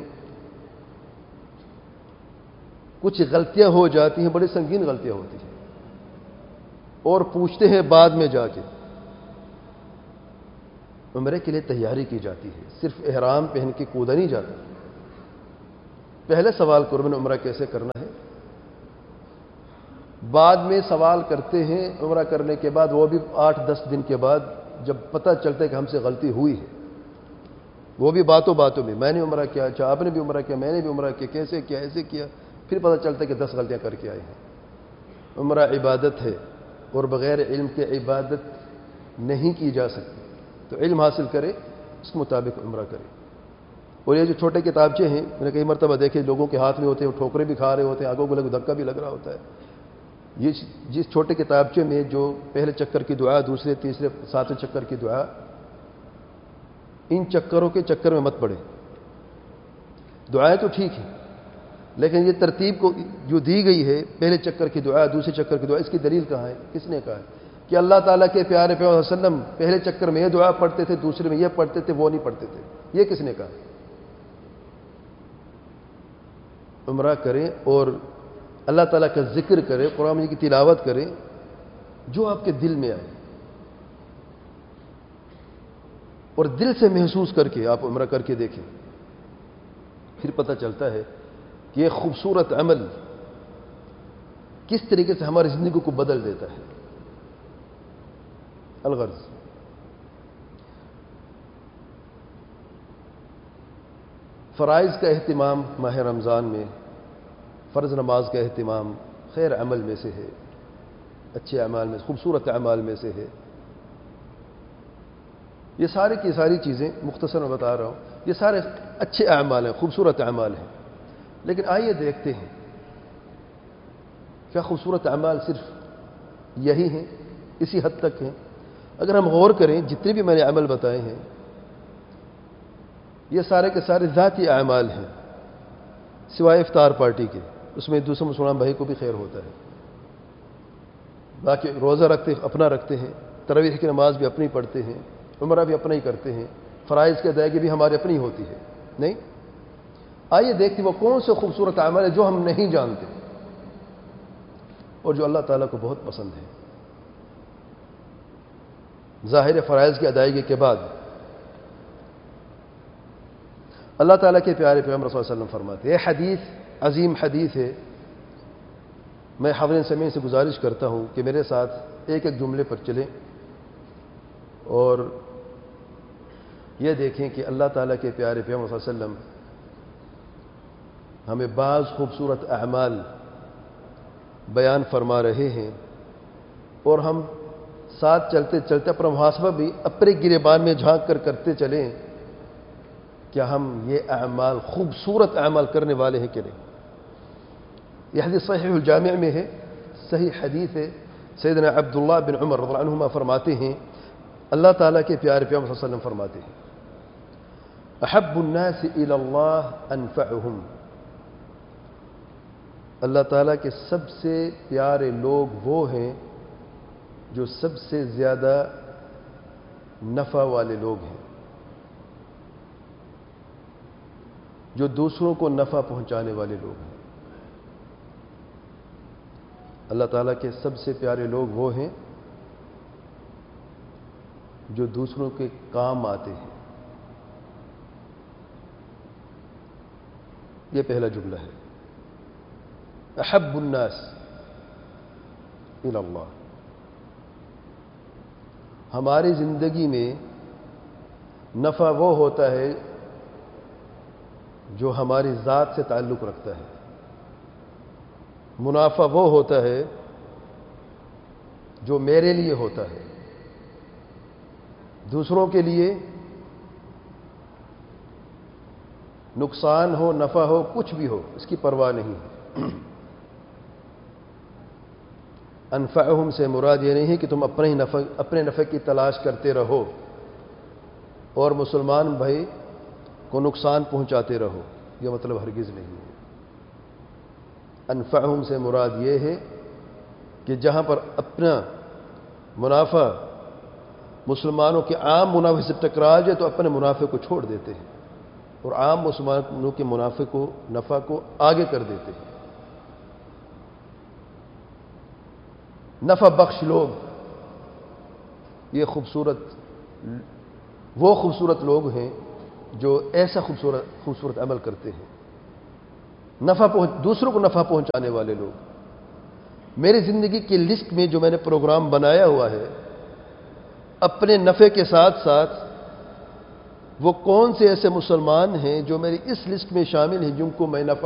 Speaker 1: کچھ غلطیاں ہو جاتی ہیں، بڑی سنگین غلطیاں ہوتی ہیں۔ اور پوچھتے ہیں بعد میں جا کے. عمرے کے لیے تیاری کی جاتی ہے, صرف احرام پہن کے کودا نہیں جاتا. پہلے سوال کرو میں نے عمرہ کیسے کرنا ہے, بعد میں سوال کرتے ہیں عمرہ کرنے کے بعد, وہ بھی آٹھ دس دن کے بعد جب پتہ چلتا ہے کہ ہم سے غلطی ہوئی ہے, وہ بھی باتوں باتوں میں, میں نے عمرہ کیا, اچھا آپ نے بھی عمرہ کیا, میں نے بھی عمرہ کیا, کیسے کیا, ایسے کیا, پھر پتہ چلتا ہے کہ دس غلطیاں کر کے آئے ہیں. عمرہ عبادت ہے اور بغیر علم کے عبادت نہیں کی جا سکتی, تو علم حاصل کرے, اس کے مطابق عمرہ کرے. اور یہ جو چھوٹے کتابچے ہیں, میں نے کئی مرتبہ دیکھے لوگوں کے ہاتھ میں ہوتے ہیں, وہ ٹھوکرے بھی کھا رہے ہوتے ہیں, آگوں کو لگ دھکا بھی لگ رہا ہوتا ہے. یہ جس چھوٹے کتابچے میں جو پہلے چکر کی دعا, دوسرے تیسرے ساتویں چکر کی دعا, ان چکروں کے چکر میں مت پڑے. دعائیں تو ٹھیک ہیں, لیکن یہ ترتیب کو جو دی گئی ہے, پہلے چکر کی دعا دوسرے چکر کی دعا, اس کی دلیل کہاں ہے, کس نے کہا ہے کہ اللہ تعالیٰ کے پیارے پیغمبر صلی اللہ علیہ وسلم پہلے چکر میں یہ دعا پڑھتے تھے, دوسرے میں یہ پڑھتے تھے, وہ نہیں پڑھتے تھے, یہ کس نے کہا؟ عمرہ کریں اور اللہ تعالیٰ کا ذکر کریں, قرآن مجید کی تلاوت کریں, جو آپ کے دل میں آئے, اور دل سے محسوس کر کے آپ عمرہ کر کے دیکھیں, پھر پتہ چلتا ہے کہ یہ خوبصورت عمل کس طریقے سے ہماری زندگی کو بدل دیتا ہے. الغرض فرائض کا اہتمام ماہ رمضان میں, فرض نماز کا اہتمام خیر عمل میں سے ہے, اچھے اعمال میں, خوبصورت اعمال میں سے ہے. یہ سارے کی ساری چیزیں مختصر میں بتا رہا ہوں, یہ سارے اچھے اعمال ہیں, خوبصورت اعمال ہیں. لیکن آئیے دیکھتے ہیں کیا خوبصورت اعمال صرف یہی ہیں, اسی حد تک ہیں؟ اگر ہم غور کریں, جتنے بھی میں نے عمل بتائے ہیں یہ سارے کے سارے ذاتی اعمال ہیں, سوائے افطار پارٹی کے, اس میں دوسرے مسلمان بھائی کو بھی خیر ہوتا ہے. باقی روزہ رکھتے اپنا رکھتے ہیں, تراویح کی نماز بھی اپنی پڑھتے ہیں, عمرہ بھی اپنا ہی کرتے ہیں, فرائض کی ادائیگی بھی ہماری اپنی ہوتی ہے. نہیں, آئیے دیکھتے وہ کون سے خوبصورت اعمال ہیں جو ہم نہیں جانتے اور جو اللہ تعالیٰ کو بہت پسند ہے. ظاہر فرائض کی ادائیگی کے بعد اللہ تعالیٰ کے پیارے پیغمبر صلی اللہ علیہ وسلم فرماتے ہیں, یہ حدیث عظیم حدیث ہے. میں حاضرین سامعین سے گزارش کرتا ہوں کہ میرے ساتھ ایک ایک جملے پر چلیں اور یہ دیکھیں کہ اللہ تعالیٰ کے پیارے پیغمبر صلی اللہ علیہ وسلم ہمیں بعض خوبصورت اعمال بیان فرما رہے ہیں, اور ہم ساتھ چلتے چلتے اپنا محاسبہ بھی اپنے گریبان میں جھانک کر کرتے چلیں, کیا ہم یہ اعمال خوبصورت اعمال کرنے والے ہیں کہ نہیں. یہ حدیث صحیح الجامع میں ہے, صحیح حدیث ہے. سیدنا عبداللہ بن عمر رضی اللہ عنہما فرماتے ہیں, اللہ تعالیٰ کے پیارے پیغمبر صلی اللہ علیہ وسلم فرماتے ہیں, احب الناس الی اللہ انفعہم, اللہ تعالیٰ کے سب سے پیارے لوگ وہ ہیں جو سب سے زیادہ نفع والے لوگ ہیں, جو دوسروں کو نفع پہنچانے والے لوگ ہیں. اللہ تعالیٰ کے سب سے پیارے لوگ وہ ہیں جو دوسروں کے کام آتے ہیں. یہ پہلا جملہ ہے, احب الناس الی اللہ. ہماری زندگی میں نفع وہ ہوتا ہے جو ہماری ذات سے تعلق رکھتا ہے, منافع وہ ہوتا ہے جو میرے لیے ہوتا ہے. دوسروں کے لیے نقصان ہو نفع ہو کچھ بھی ہو اس کی پرواہ نہیں ہے. انفعہم سے مراد یہ نہیں ہے کہ تم اپنے ہی نفع اپنے نفع کی تلاش کرتے رہو اور مسلمان بھائی کو نقصان پہنچاتے رہو, یہ مطلب ہرگز نہیں ہے. انفعہم سے مراد یہ ہے کہ جہاں پر اپنا منافع مسلمانوں کے عام منافع سے ٹکرا جائے تو اپنے منافع کو چھوڑ دیتے ہیں اور عام مسلمانوں کے منافع کو نفع کو آگے کر دیتے ہیں. نفع بخش لوگ، یہ خوبصورت وہ خوبصورت لوگ ہیں جو ایسا خوبصورت خوبصورت عمل کرتے ہیں، نفع پہنچ دوسروں کو نفع پہنچانے والے لوگ۔ میری زندگی کی لسٹ میں جو میں نے پروگرام بنایا ہوا ہے، اپنے نفع کے ساتھ ساتھ وہ کون سے ایسے مسلمان ہیں جو میری اس لسٹ میں شامل ہیں جن کو میں نفع